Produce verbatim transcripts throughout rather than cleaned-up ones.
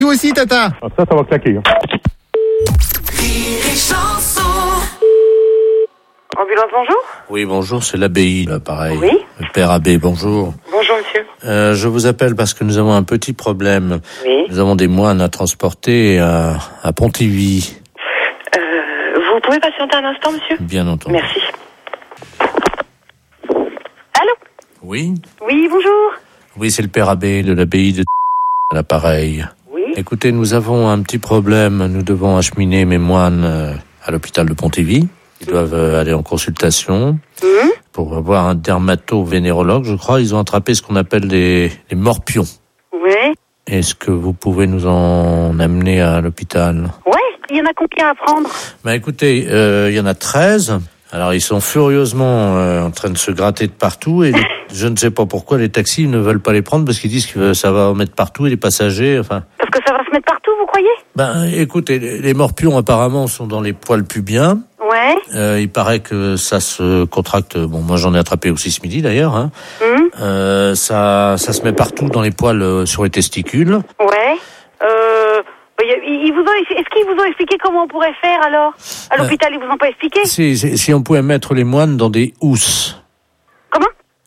Vous aussi, Tata. Ah, ça, ça va claquer. Hein. Ambulance, bonjour. Oui, bonjour, c'est l'abbaye, là, pareil. Oui. Le père abbé, bonjour. Bonjour, monsieur. Euh, je vous appelle parce que nous avons un petit problème. Oui. Nous avons des moines à transporter à, à Pontivy. Euh, vous pouvez patienter un instant, monsieur? Bien entendu. Merci. Allô? Oui. Oui, bonjour. Oui, c'est le père abbé de l'abbaye de à l'appareil. Oui. Écoutez, nous avons un petit problème. Nous devons acheminer mes moines euh, à l'hôpital de Pontivy. Ils doivent euh, aller en consultation Mmh. pour avoir un dermato-vénérologue. Je crois ils ont attrapé ce qu'on appelle les, les morpions. Oui. Est-ce que vous pouvez nous en amener à l'hôpital? Ouais, il y en a combien à prendre? Bah écoutez, euh, il y en a treize. Alors ils sont furieusement euh, en train de se gratter de partout et je ne sais pas pourquoi les taxis ne veulent pas les prendre parce qu'ils disent que ça va en mettre partout et les passagers, enfin... Parce que ça va se mettre partout, vous croyez? Ben écoutez, les, les morpions apparemment sont dans les poils pubiens. Ouais. Euh, il paraît que ça se contracte. Bon, moi j'en ai attrapé aussi ce midi d'ailleurs. Hein. Mmh. Euh, ça, ça se met partout dans les poils euh, sur les testicules. Ouais. Euh... Ils vous ont, est-ce qu'ils vous ont expliqué comment on pourrait faire alors? À l'hôpital, ils vous ont pas expliqué? Si, si, si on pouvait mettre les moines dans des housses. Comment?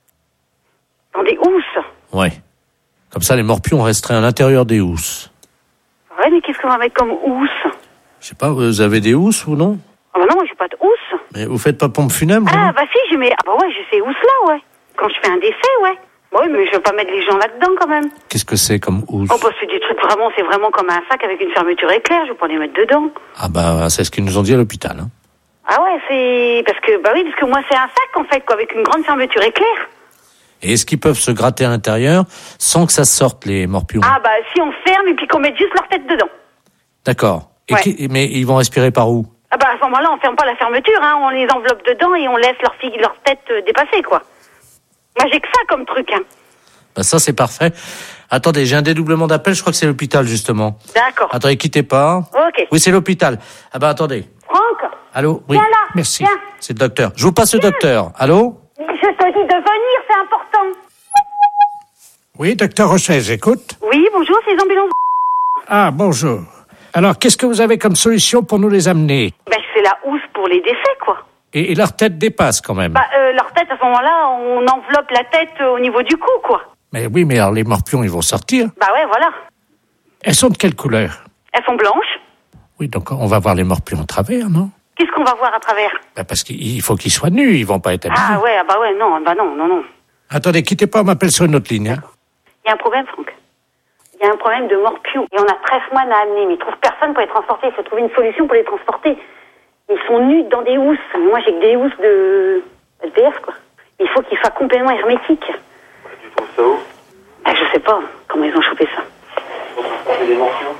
Dans des housses? Ouais. Comme ça, les morpions resteraient à l'intérieur des housses. Ouais, mais qu'est-ce qu'on va mettre comme housse? Je sais pas, vous avez des housses ou non? Ah bah non, moi j'ai pas de housse. Mais vous faites pas pompe funèbre? Ah vous bah si, j'ai mes... Ah bah ouais, j'ai ces housses-là, ouais. Quand je fais un décès, ouais. Oui, mais je veux pas mettre les gens là-dedans quand même. Qu'est-ce que c'est comme housse? Oh bah c'est des trucs vraiment, c'est vraiment comme un sac avec une fermeture éclair, je vais pas les mettre dedans. Ah bah c'est ce qu'ils nous ont dit à l'hôpital. Hein. Ah ouais, c'est... Parce que, bah oui, parce que moi c'est un sac en fait, quoi, avec une grande fermeture éclair. Et est-ce qu'ils peuvent se gratter à l'intérieur sans que ça sorte les morpions? Ah bah si on ferme et puis qu'on mette juste leur tête dedans. D'accord. Et Ouais. qui... Mais ils vont respirer par où? Ah bah à ce moment-là, on ferme pas la fermeture, hein, on les enveloppe dedans et on laisse leur, fille, leur tête euh, dépasser, quoi. Moi j'ai que ça comme truc, hein. Bah ça c'est parfait. Attendez, j'ai un dédoublement d'appel, je crois que c'est l'hôpital justement. D'accord. Attendez, quittez pas. Ok. Oui, c'est l'hôpital. Ah bah attendez. Franck, Allô? Oui. Viens là, Merci. viens. C'est le docteur. Je vous passe le Viens. docteur. Allô? je te dis de venir, c'est important. Oui, docteur Rocher, j'écoute. Oui, bonjour, c'est les ambulances. Ah, bonjour. Alors, qu'est-ce que vous avez comme solution pour nous les amener? Ben c'est la housse pour les décès, quoi. Et, et leur tête dépasse quand même. Bah, euh, leur tête, à ce moment-là, on enveloppe la tête euh, au niveau du cou, quoi. Mais oui, mais alors les morpions, ils vont sortir. Bah ouais, voilà. Elles sont de quelle couleur? Elles sont blanches. Oui, donc on va voir les morpions à travers, non? Qu'est-ce qu'on va voir à travers? Ben, parce qu'il faut qu'ils soient nus, ils vont pas être habillés. Ah ouais, ah bah ouais, non, bah non, non, non. Attendez, quittez pas, on m'appelle sur une autre ligne. Hein. Il y a un problème, Franck. Il y a un problème de morpions. Et on a treize moines à amener, mais ils trouvent personne pour les transporter. Il faut trouver une solution pour les transporter. Ils sont nus dans des housses. Moi, j'ai que des housses de L P F, quoi. Il faut qu'ils soient complètement hermétiques. Tu trouves ça où? Ah, je sais pas comment ils ont chopé ça. C'est des morpions.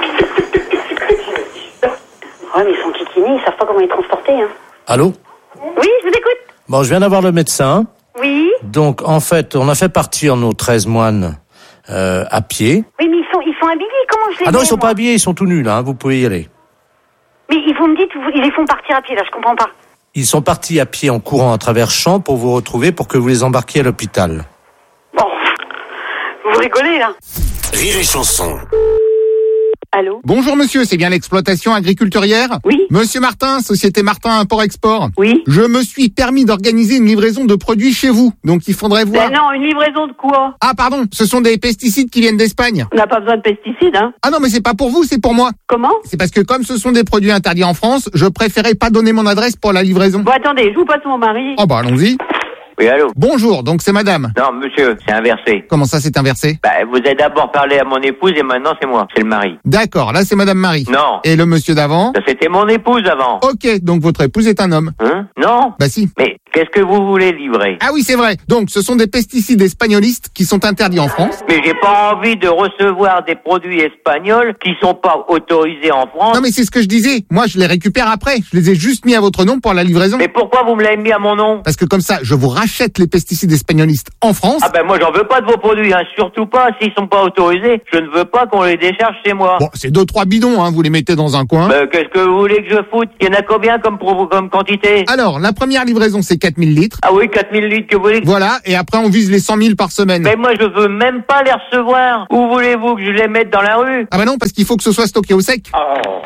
Ouais, mais ils sont kikinés, ils savent pas comment les transporter, hein. Allô? Oui, je vous écoute. Bon, je viens d'avoir le médecin. Oui. Donc, en fait, on a fait partir nos treize moines euh, à pied. Oui, mais ils sont, ils sont habillés, comment je les Ah non, mets, ils sont moi pas habillés, ils sont tout nus, là. Hein, vous pouvez y aller. Mais ils vous me dites, vous- ils les font partir à pied, là, je comprends pas. Ils sont partis à pied en courant à travers champs pour vous retrouver pour que vous les embarquiez à l'hôpital. Bon. Vous rigolez, là. Rire et chanson. Allô? Bonjour monsieur, c'est bien l'exploitation agriculturière? Oui. Monsieur Martin, Société Martin Import-Export. Oui. Je me suis permis d'organiser une livraison de produits chez vous, donc il faudrait voir... Ben non, une livraison de quoi? Ah pardon, ce sont des pesticides qui viennent d'Espagne. On n'a pas besoin de pesticides, hein? Ah non mais c'est pas pour vous, c'est pour moi. Comment? C'est parce que comme ce sont des produits interdits en France, je préférais pas donner mon adresse pour la livraison. Bon, attendez, je vous passe mon mari. Oh bah allons-y. Oui, allô? Bonjour, donc c'est madame. Non, monsieur, c'est inversé. Comment ça c'est inversé? Bah, vous avez d'abord parlé à mon épouse et maintenant c'est moi, c'est le mari. D'accord, là c'est madame Marie. Non, Et le monsieur d'avant? ça c'était mon épouse avant. Ok, donc votre épouse est un homme. Hein? Non? Bah si. Mais qu'est-ce que vous voulez livrer? Ah oui c'est vrai, donc ce sont des pesticides espagnolistes qui sont interdits en France. Mais j'ai pas envie de recevoir des produits espagnols qui sont pas autorisés en France. Non mais c'est ce que je disais, moi je les récupère après, je les ai juste mis à votre nom pour la livraison. Mais pourquoi vous me l'avez mis à mon nom? Parce que comme ça, je vous rachète les pesticides espagnolistes en France. Ah ben moi j'en veux pas de vos produits, hein. Surtout pas s'ils sont pas autorisés. Je ne veux pas qu'on les décharge chez moi. Bon, c'est deux trois bidons, hein, vous les mettez dans un coin. Euh, qu'est-ce que vous voulez que je foute? Il y en a combien comme, pro- comme quantité? Alors, la première livraison c'est quatre mille litres. Ah oui, quatre mille litres que vous voulez. Voilà, et après on vise les cent mille par semaine. Mais moi, je veux même pas les recevoir. Où voulez-vous que je les mette dans la rue? Ah bah non, parce qu'il faut que ce soit stocké au sec. Oh.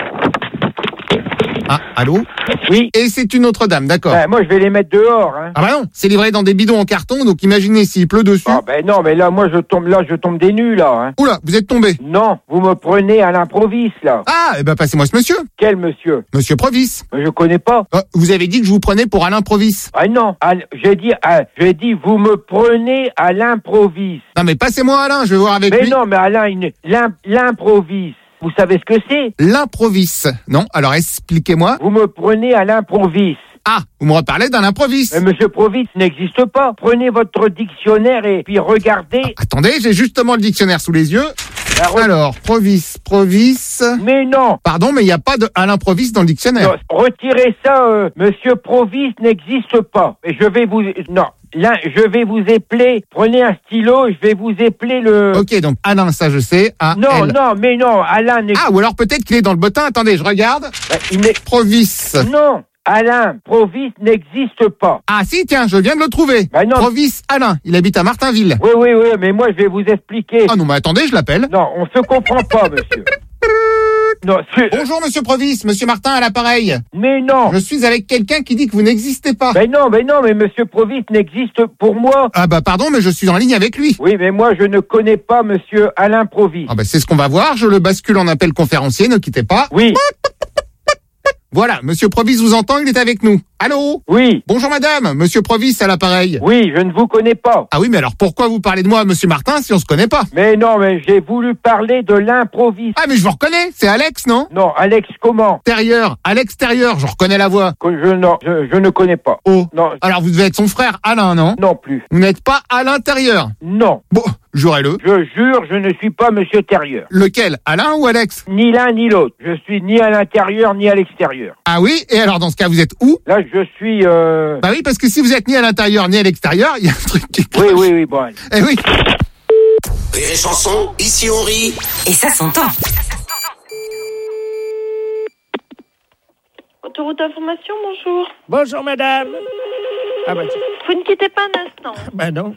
Ah, allô? Oui. Et c'est une autre dame, d'accord. Ben, moi, je vais les mettre dehors. Hein. Ah bah non, c'est livré dans des bidons en carton, donc imaginez s'il pleut dessus. Ah ben non, mais là, moi, je tombe là, je tombe des nues, là. Hein. Oula, vous êtes tombé. Non, vous me prenez à l'improviste, là. Ah, eh ben passez-moi ce monsieur. Quel monsieur? Monsieur Provis. Je connais pas. Euh, vous avez dit que je vous prenais pour Alain Provis. Ah non, à l- j'ai dit, ah, j'ai dit, vous me prenez à l'improviste. Non mais passez-moi Alain, je vais voir avec Mais lui. non, mais Alain, il- l'im- l'improviste. Vous savez ce que c'est? L'improvis. Non, alors expliquez-moi. Vous me prenez à l'improviste. Ah, vous me reparlez d'un improvis. Mais monsieur Provis n'existe pas. Prenez votre dictionnaire et puis regardez. Attendez, j'ai justement le dictionnaire sous les yeux. La re- Alors, Provis, Provis. Mais non. Pardon, mais il n'y a pas de Alain Provis dans le dictionnaire. Non, retirez ça, euh, monsieur Provis n'existe pas. Et je vais vous... Non, là, je vais vous épeler. Prenez un stylo, je vais vous épeler le... Ok, donc Alain, ça je sais. A Non, L. non, mais non, Alain n'existe Ah, ou alors peut-être qu'il est dans le bottin. Attendez, je regarde. pas. Il n'est- Provis. Non, Alain Provis n'existe pas. Ah si, tiens, je viens de le trouver. Bah non. Provis Alain, il habite à Martinville. Oui, oui, oui, mais moi, je vais vous expliquer. Ah non, mais attendez, je l'appelle. Non, on se comprend pas, monsieur. Non, c'est... Bonjour Monsieur Provis, Monsieur Martin à l'appareil. Mais non. Je suis avec quelqu'un qui dit que vous n'existez pas. Mais non, mais non, mais monsieur Provis n'existe pour moi. Ah bah pardon, mais je suis en ligne avec lui. Oui, mais moi, je ne connais pas monsieur Alain Provis. Ah bah c'est ce qu'on va voir, je le bascule en appel conférencier, ne quittez pas. Oui, Voilà, Monsieur Provis vous entend, il est avec nous. Allô? oui, Bonjour madame, Monsieur Provis à l'appareil. oui, je ne vous connais pas. Ah oui, mais alors pourquoi vous parlez de moi à Monsieur Martin si on se connaît pas? Mais non, mais j'ai voulu parler de l'improviste. Ah mais je vous reconnais, c'est Alex, non? Non, Alex, comment? Extérieur, à l'extérieur, je reconnais la voix. Que je, non, je, je ne connais pas. Oh. Non, Alors vous devez être son frère Alain, non? non plus. Vous n'êtes pas à l'intérieur. Non, Bon, jurez-le. je jure, je ne suis pas monsieur Terrieur. Lequel? Alain ou Alex? Ni l'un ni l'autre. Je suis ni à l'intérieur ni à l'extérieur. Ah oui? Et alors dans ce cas, vous êtes où? Là, je suis... Euh... Bah oui, parce que si vous êtes ni à l'intérieur ni à l'extérieur, il y a un truc qui Oui, cloche. oui, oui, bon. allez. Eh oui. Rire et chanson, ici on rit. Et ça s'entend. Autoroute d'information, bonjour. Bonjour, madame. Ah bah, tiens. Vous ne quittez pas un instant. Bah non.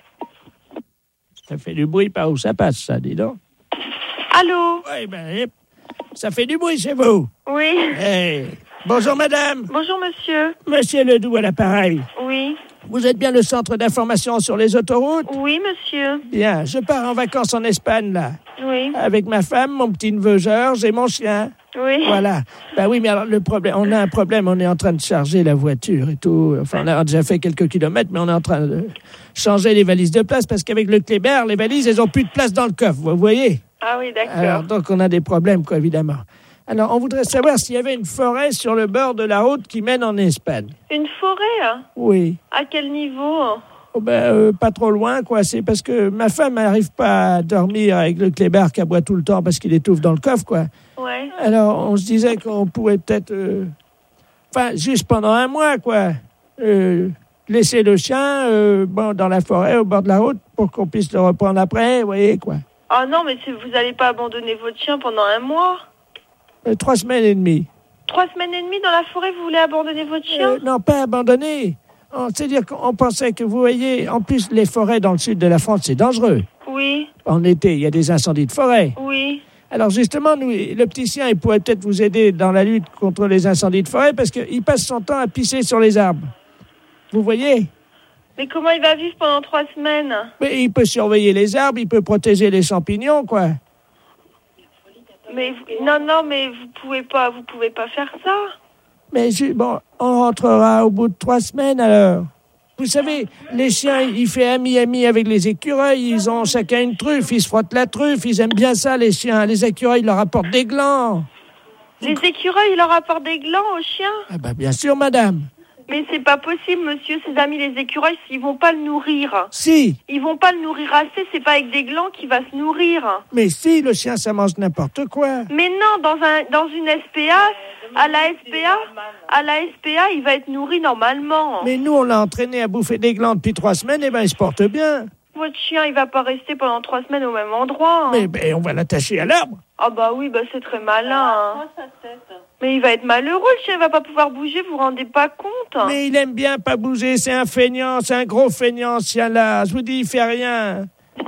Ça fait du bruit par où ça passe, ça, dis donc. Allô? Oui, ben, hip. Ça fait du bruit chez vous. Oui. Hey. Bonjour, madame. Bonjour, monsieur. Monsieur Ledoux à l'appareil. Oui. Vous êtes bien le centre d'information sur les autoroutes? Oui, monsieur. Bien, je pars en vacances en Espagne, là. Oui. Avec ma femme, mon petit-neveu Georges et mon chien. Oui. Voilà. Ben oui, mais alors le problème, on a un problème, on est en train de charger la voiture et tout. Enfin, on a déjà fait quelques kilomètres, mais on est en train de changer les valises de place parce qu'avec le Kléber, les valises, elles ont plus de place dans le coffre, vous voyez? Ah oui, Alors, d'accord. donc on a des problèmes, quoi, évidemment. Alors, on voudrait savoir s'il y avait une forêt sur le bord de la route qui mène en Espagne. Une forêt, hein? Oui. À quel niveau? Oh ben, euh, pas trop loin, quoi. C'est parce que ma femme n'arrive pas à dormir avec le Kléber qui aboie tout le temps parce qu'il étouffe dans le coffre, quoi. Ouais. Alors, on se disait qu'on pouvait peut-être... euh, Enfin, juste pendant un mois, quoi. Euh, laisser le chien euh, bon, dans la forêt, au bord de la route, pour qu'on puisse le reprendre après, vous voyez, quoi. Ah non, mais si vous n'allez pas abandonner votre chien pendant un mois? Euh, trois semaines et demie. Trois semaines et demie dans la forêt, vous voulez abandonner votre chien? Euh, non, pas abandonné. On- C'est-à-dire qu'on pensait que, vous voyez, en plus, les forêts dans le sud de la France, c'est dangereux. Oui, En été, il y a des incendies de forêt. oui. Alors justement, nous, le petit chien, il pourrait peut-être vous aider dans la lutte contre les incendies de forêt parce qu'il passe son temps à pisser sur les arbres. Vous voyez? Mais comment il va vivre pendant trois semaines? Mais il peut surveiller les arbres, il peut protéger les champignons, quoi. Mais vous- non, non, mais vous pouvez pas, vous pouvez pas faire ça. Mais ju- bon, on rentrera au bout de trois semaines alors. Vous savez, les chiens, ils font ami-ami avec les écureuils, ils ont chacun une truffe, ils se frottent la truffe, ils aiment bien ça, les chiens. Les écureuils leur apportent des glands. Les écureuils, ils leur apportent des glands aux chiens. Ah bah bien sûr, madame. Mais c'est pas possible, monsieur. Ses amis, les écureuils, ils vont pas le nourrir. Si, Ils vont pas le nourrir assez. C'est pas avec des glands qu'il va se nourrir. mais si, le chien, ça mange n'importe quoi. Mais non, dans un, dans une S P A, à la S P A, à la S P A, il va être nourri normalement. Mais nous, on l'a entraîné à bouffer des glands depuis trois semaines, et ben il se porte bien. Votre chien, il va pas rester pendant trois semaines au même endroit. Mais ben, on va l'attacher à l'arbre. Ah bah oui, bah c'est très malin. hein. Mais il va être malheureux, le chien, il va pas pouvoir bouger, vous vous rendez pas compte? Mais il aime bien pas bouger, c'est un feignant, c'est un gros feignant, ce chien-là. Je vous dis, il fait rien.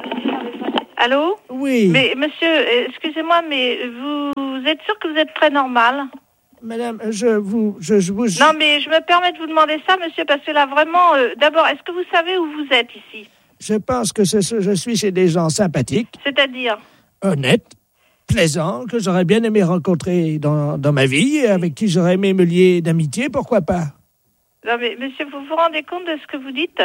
Allô? Oui. Mais monsieur, excusez-moi, mais vous, vous êtes sûr que vous êtes très normal? Madame, je vous... Je, je vous... Non, mais je me permets de vous demander ça, monsieur, parce que là, vraiment, euh, d'abord, est-ce que vous savez où vous êtes ici? Je pense que ce, je suis chez des gens sympathiques. C'est-à-dire? Honnêtes, plaisants, que j'aurais bien aimé rencontrer dans, dans ma vie, avec qui j'aurais aimé me lier d'amitié, pourquoi pas? Non, mais monsieur, vous vous rendez compte de ce que vous dites?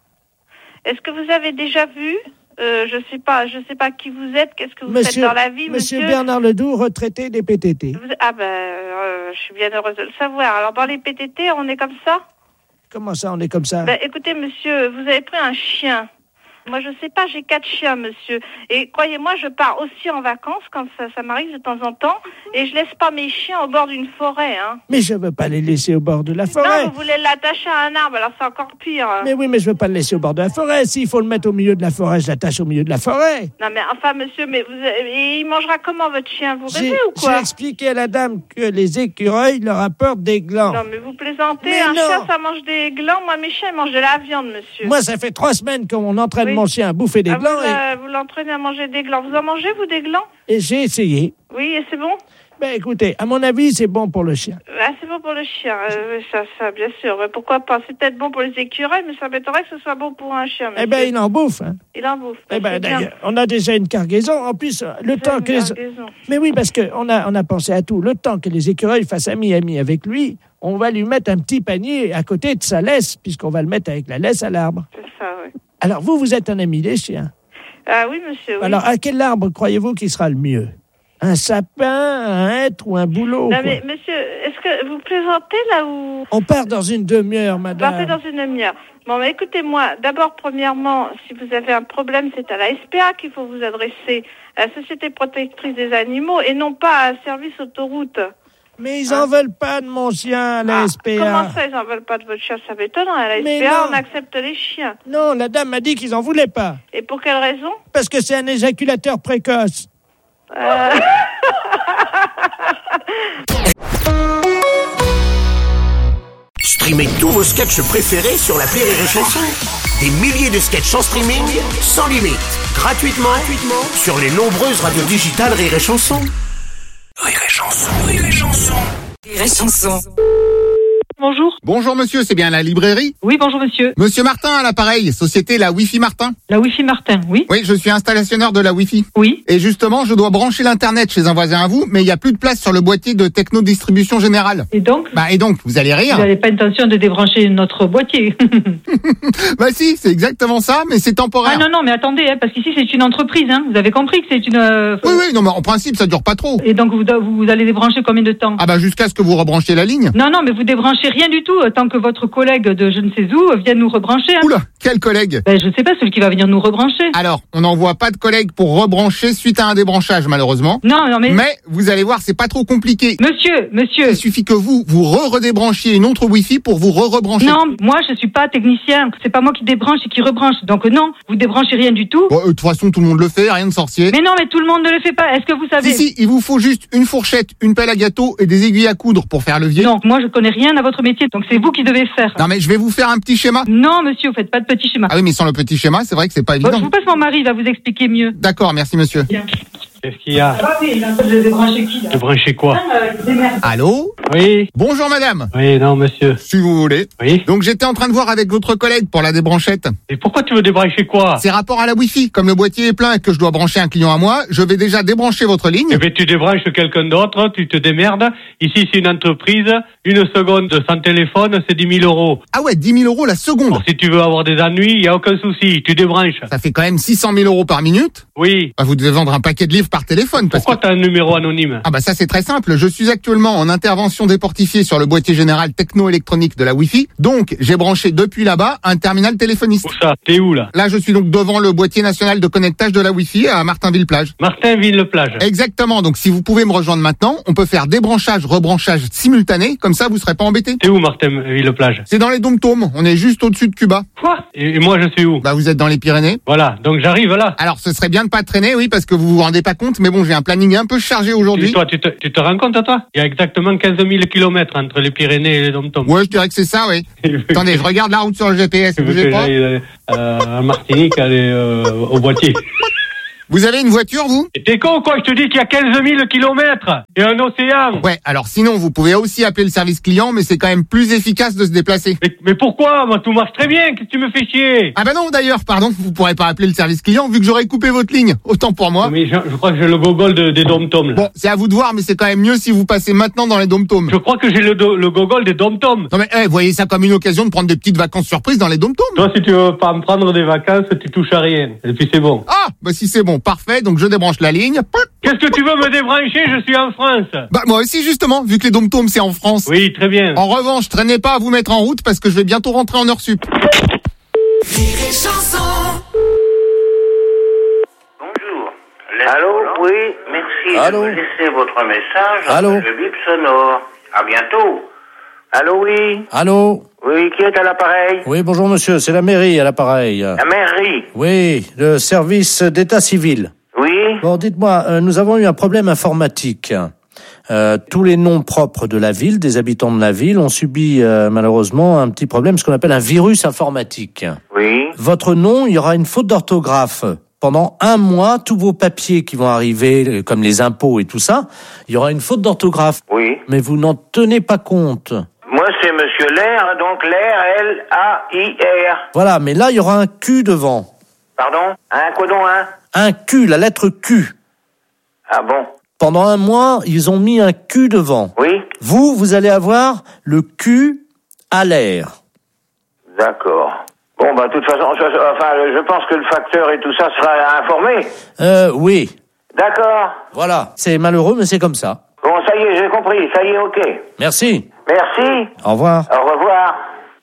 Est-ce que vous avez déjà vu euh, je sais pas, je sais pas qui vous êtes, qu'est-ce que vous monsieur, faites dans la vie, monsieur? Monsieur Bernard Ledoux, retraité des P T T. Vous, ah ben, euh, je suis bien heureuse de le savoir. Alors, dans les P T T, on est comme ça? Comment ça, on est comme ça? Ben, écoutez, monsieur, vous avez pris un chien. Moi, je sais pas, j'ai quatre chiens, monsieur. Et croyez-moi, je pars aussi en vacances quand ça, ça m'arrive de temps en temps. Et je laisse pas mes chiens au bord d'une forêt, hein. Mais je veux pas les laisser au bord de la forêt. Non, vous voulez l'attacher à un arbre, alors c'est encore pire. Mais oui, mais je veux pas le laisser au bord de la forêt. S'il faut le mettre au milieu de la forêt, je l'attache au milieu de la forêt. Non, mais enfin, monsieur, mais vous, et il mangera comment, votre chien? Vous rêvez J'ai, ou quoi? j'ai expliqué à la dame que les écureuils leur apportent des glands. Non, mais vous plaisantez. Mais un non. chien, ça mange des glands. Moi, mes chiens, ils mangent de la viande, monsieur. Moi, ça fait trois semaines qu'on entraîne Oui. mon chien à bouffer des Ah, glands vous, et, euh, vous l'entraînez à manger des glands. Vous en mangez, vous, des glands? et j'ai essayé. Oui, et c'est bon? Ben écoutez, à mon avis, c'est bon pour le chien. Ah, c'est bon pour le chien, euh, oui, ça, ça, bien sûr. Mais pourquoi pas? C'est peut-être bon pour les écureuils, mais ça m'étonnerait que ce soit bon pour un chien, monsieur. Eh ben, il en bouffe. Hein. Il en bouffe. Eh ben, C'est bien. d'ailleurs, on a déjà une cargaison. En plus, le C'est temps une que les... cargaison. Mais oui, parce que on a, on a pensé à tout. Le temps que les écureuils fassent ami-ami avec lui, on va lui mettre un petit panier à côté de sa laisse, puisqu'on va le mettre avec la laisse à l'arbre. C'est ça, oui. Alors, vous, vous êtes un ami des chiens. Ah oui, monsieur, oui. Alors, à quel arbre croyez-vous qu'il sera le mieux? Un sapin, un hêtre ou un bouleau? Non, quoi? mais monsieur, est-ce que vous plaisantez là ou... On part dans une demi-heure, Vous madame. partez dans une demi-heure. Bon, mais écoutez-moi, d'abord, premièrement, si vous avez un problème, c'est à la S P A qu'il faut vous adresser, à la Société Protectrice des Animaux, et non pas à un service autoroute. Mais ils en veulent pas de mon chien à la Ah, S P A. comment ça, ils en veulent pas de votre chien? Ça m'étonne, à la Mais S P A, non. on accepte les chiens. Non, la dame m'a dit qu'ils en voulaient pas. Et pour quelle raison? Parce que c'est un éjaculateur précoce. Euh... Streamez tous vos sketchs préférés sur l'appli Rire et Chanson. Des milliers de sketchs en streaming, sans limite, gratuitement, gratuitement sur les nombreuses radios digitales Rire et Chanson. Rire et Chanson, Rire et Chanson. Rire et Chanson. Bonjour. Bonjour monsieur, c'est bien la librairie? Oui, bonjour monsieur. Monsieur Martin à l'appareil, société la Wi-Fi Martin. La Wi-Fi Martin, oui. Oui, je suis installationnaire de la Wi-Fi. Oui. Et justement, je dois brancher l'internet chez un voisin à vous, mais il n'y a plus de place sur le boîtier de Techno Distribution Générale. Et donc? Bah et donc, vous allez rire. Vous n'avez pas intention de débrancher notre boîtier? Bah si, c'est exactement ça, mais c'est temporaire. Ah non, non, mais attendez, hein, parce qu'ici c'est une entreprise, hein. Vous avez compris que c'est une... Euh... Oui, oui, non, mais en principe, ça dure pas trop. Et donc vous, vous allez débrancher combien de temps? Ah bah jusqu'à ce que vous rebranchiez la ligne. Non, non, mais vous débranchez rien du tout, euh, tant que votre collègue de je ne sais où vienne nous rebrancher. Hein. Oula, quel collègue? Ben, je sais pas, celui qui va venir nous rebrancher. Alors, on n'envoie pas de collègue pour rebrancher suite à un débranchage, malheureusement. Non, non, mais... Mais, vous allez voir, c'est pas trop compliqué. Monsieur, monsieur... Il suffit que vous, vous re-redébranchiez une autre Wi-Fi pour vous re-rebrancher. Non, moi, je suis pas technicien. C'est pas moi qui débranche et qui rebranche. Donc non, vous débranchez rien du tout. Bon, euh, de toute façon, tout le monde le fait, rien de sorcier. Mais non, mais tout le monde ne le fait pas. Est-ce que vous savez... Si, si, il vous faut juste une fourchette, une pelle à gâteau et des aiguilles à coudre pour faire levier. Non, moi, je connais rien à votre métier. Donc c'est vous qui devez faire. Non, mais je vais vous faire un petit schéma. Non, monsieur, vous faites pas de petit schéma. Ah oui, mais sans le petit schéma, c'est vrai que c'est pas Bon, évident. je vous passe mon mari, il va vous expliquer mieux. D'accord, merci monsieur. Bien. Qu'est-ce qu'il y a? Ah oui, il a de débrancher qui, là? Débrancher quoi? Allô? Oui. Bonjour madame. Oui, non, monsieur. Si vous voulez. Oui. Donc j'étais en train de voir avec votre collègue pour la débranchette. Et pourquoi tu veux débrancher quoi? C'est rapport à la Wi-Fi. Comme le boîtier est plein et que je dois brancher un client à moi, je vais déjà débrancher votre ligne. Eh bien, tu débranches quelqu'un d'autre, tu te démerdes. Ici, c'est une entreprise. Une seconde sans téléphone, c'est dix mille euros. Ah ouais, dix mille euros la seconde. Bon, si tu veux avoir des ennuis, il n'y a aucun souci. Tu débranches. Ça fait quand même six cent mille euros par minute. Oui. Bah, vous devez vendre un paquet de livres par téléphone. Parce Pourquoi que... t'as un numéro anonyme? Ah bah ça c'est très simple. Je suis actuellement en intervention déportifiée sur le boîtier général techno-électronique de la Wi-Fi. Donc j'ai branché depuis là-bas un terminal téléphoniste. Où ça? T'es où là? Là je suis donc devant le boîtier national de connectage de la Wi-Fi à Martinville-Plage. Martinville-Plage. Exactement. Donc si vous pouvez me rejoindre maintenant, on peut faire débranchage, rebranchage simultané. Comme ça vous serez pas embêté. T'es où Martinville-Plage? C'est dans les Dom-Tom. On est juste au-dessus de Cuba. Quoi? Et moi je suis où? Bah vous êtes dans les Pyrénées. Voilà. Donc j'arrive là. Alors ce serait bien de pas traîner, oui, parce que vous vous rendez pas compte. compte, mais bon, j'ai un planning un peu chargé aujourd'hui. Et toi, tu te, tu te rends compte, toi? Il y a exactement quinze mille kilomètres entre les Pyrénées et les Dom-Tom. Ouais, je dirais que c'est ça, oui. Attendez, je regarde la route sur le G P S, bougez pas. Euh, à Martinique, aller euh, au Boîtier. Vous avez une voiture, vous? T'es con, quoi? Je te dis qu'il y a quinze mille kilomètres et un océan. Ouais, alors sinon, vous pouvez aussi appeler le service client, mais c'est quand même plus efficace de se déplacer. Mais, mais pourquoi? Moi, tout marche très bien. Qu'est-ce que tu me fais chier? Ah bah non, d'ailleurs, pardon, vous pourrez pas appeler le service client vu que j'aurais coupé votre ligne. Autant pour moi. Mais je, je crois que j'ai le gogol de, des dom-toms. Bon, c'est à vous de voir, mais c'est quand même mieux si vous passez maintenant dans les dom-toms. Je crois que j'ai le, do, le gogol des dom-toms. Non mais, eh, voyez ça comme une occasion de prendre des petites vacances surprises dans les dom-toms. Toi, si tu veux pas me prendre des vacances, tu touches à rien. Et puis c'est bon. Ah, bah si c'est bon, parfait, donc je débranche la ligne. Qu'est-ce que tu veux me débrancher? Je suis en France. Bah moi aussi justement, vu que les dom-toms c'est en France. Oui, très bien. En revanche, traînez pas à vous mettre en route parce que je vais bientôt rentrer en heure sup. Bonjour. Allô, oui, merci Allô. de me laisser votre message. Allô. Le bip sonore. À bientôt. Allô, oui. Allô? Oui, qui est à l'appareil? Oui, bonjour monsieur, c'est la mairie à l'appareil. La mairie. Oui, le service d'état civil. Oui. Bon, dites-moi, euh, nous avons eu un problème informatique. Euh, tous les noms propres de la ville, des habitants de la ville, ont subi euh, malheureusement un petit problème, ce qu'on appelle un virus informatique. Oui. Votre nom, il y aura une faute d'orthographe. Pendant un mois, tous vos papiers qui vont arriver, comme les impôts et tout ça, il y aura une faute d'orthographe. Oui. Mais vous n'en tenez pas compte. Moi, c'est Monsieur Lair, donc Lair, L A I R. Voilà, mais là, il y aura un Q devant. Pardon? Un quoi donc, un? Un Q, la lettre Q. Ah bon? Pendant un mois, ils ont mis un Q devant. Oui. Vous, vous allez avoir le Q à l'air. D'accord. Bon, bah, de toute façon, je, enfin, je pense que le facteur et tout ça sera informé. Euh, oui. D'accord. Voilà. C'est malheureux, mais c'est comme ça. Bon, ça y est, j'ai compris. Ça y est, ok. Merci. Merci. Au revoir. Au revoir.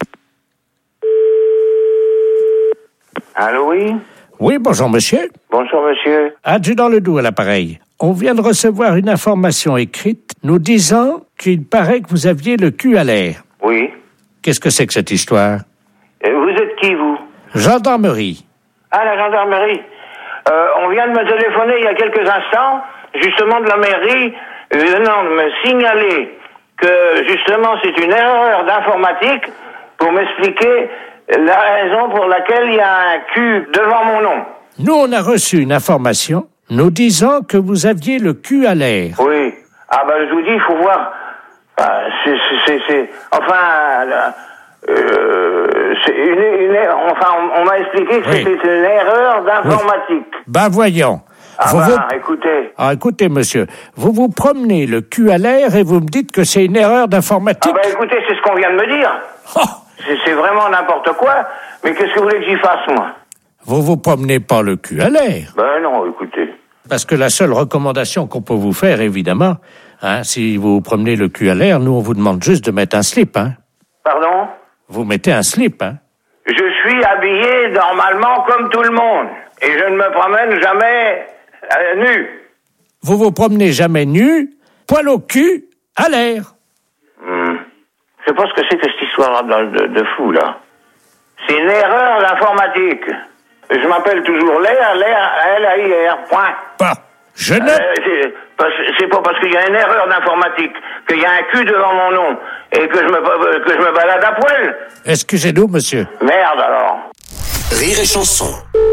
Allô, oui? Oui, bonjour monsieur. Bonjour, monsieur. Adjudant Ledoux à l'appareil. On vient de recevoir une information écrite nous disant qu'il paraît que vous aviez le cul à l'air. Oui. Qu'est-ce que c'est que cette histoire? Et vous êtes qui, vous? Gendarmerie. Ah, la gendarmerie. Euh, on vient de me téléphoner il y a quelques instants, justement de la mairie, venant de me signaler que, justement, c'est une erreur d'informatique pour m'expliquer la raison pour laquelle il y a un Q devant mon nom. Nous, on a reçu une information nous disant que vous aviez le cul à l'air. Oui. Ah, ben, je vous dis, il faut voir. Enfin, c'est, c'est, c'est, enfin, euh, c'est une, une, enfin, on, on m'a expliqué que Oui. c'était une erreur d'informatique. Ben voyons. Ah, Vous bah, vous- écoutez. Ah, écoutez, monsieur, vous vous promenez le cul à l'air et vous me dites que c'est une erreur d'informatique. Ah, bah, écoutez, c'est ce qu'on vient de me dire. Oh, C'est, c'est vraiment n'importe quoi. Mais qu'est-ce que vous voulez que j'y fasse, moi? vous vous promenez pas le cul à l'air. Ben non, écoutez. Parce que la seule recommandation qu'on peut vous faire, évidemment, hein, si vous vous promenez le cul à l'air, nous, on vous demande juste de mettre un slip, hein. Pardon? Vous mettez un slip, hein. Je suis habillé normalement comme tout le monde. Et je ne me promène jamais euh, nu. Vous vous promenez jamais nu, poil au cul, à l'air. Hmm. Je sais pas ce que c'est que cette histoire de, de, de fou, là. C'est une erreur d'informatique. Je m'appelle toujours Lair, Lair, L A I R, point. Bah, je ne... Euh, c'est, parce- c'est pas parce qu'il y a une erreur d'informatique qu'il y a un cul devant mon nom et que je me, que je me balade à poil. Excusez-nous, monsieur. Merde, alors. Rire et chanson.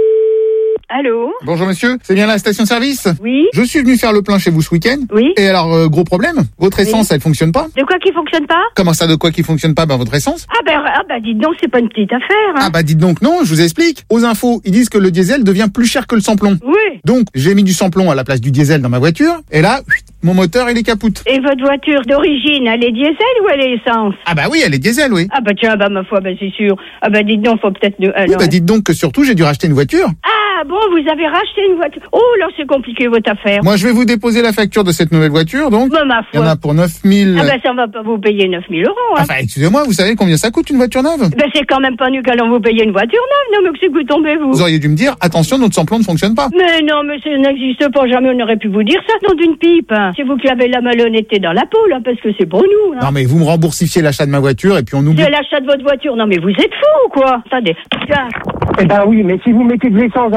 Allô? Bonjour monsieur, c'est bien la station-service? Oui. Je suis venu faire le plein chez vous ce week-end. Oui. Et alors, euh, gros problème, votre essence, elle fonctionne pas? De quoi qui fonctionne pas? Comment ça, de quoi qui fonctionne pas? Ben votre essence? Ah ben, ah ben dites donc, c'est pas une petite affaire. Hein. Ah bah dites donc non, je vous explique. Aux infos, ils disent que le diesel devient plus cher que le samplon. Oui. Donc, j'ai mis du samplon à la place du diesel dans ma voiture, et là, mon moteur, il est capoute. Et votre voiture d'origine, elle est diesel ou elle est essence? Ah bah oui, elle est diesel, oui. Ah bah tiens, bah ma foi, bah c'est sûr. Ah bah dites donc, faut peut-être... de- Oui, alors, bah dites donc que surtout, j'ai dû racheter une voiture. Ah bon, vous avez racheté une voiture. Oh là, c'est compliqué votre affaire. Moi, je vais vous déposer la facture de cette nouvelle voiture, donc. Bah ma Il y en foi. a pour neuf mille... Ah bah ça va pas vous payer neuf mille euros. Hein. Enfin, excusez-moi, vous savez combien ça coûte une voiture neuve? Ben c'est quand même pas nous qu'allons vous payer une voiture neuve. Non mais que c'est que vous tombez vous. Vous auriez dû me dire, attention, notre samplon ne fonctionne pas. Mais non, mais ça n'existe pas, jamais on aurait pu vous dire ça, nom d'une pipe. Hein. C'est vous qui avez la malhonnêteté dans la peau, là, parce que c'est pour nous. Hein. Non, mais vous me remboursifiez l'achat de ma voiture, et puis on oublie. C'est l'achat de votre voiture. Non mais vous êtes fou ou quoi? Attendez. Tiens. Eh ben oui, mais si vous mettez de l'essence dans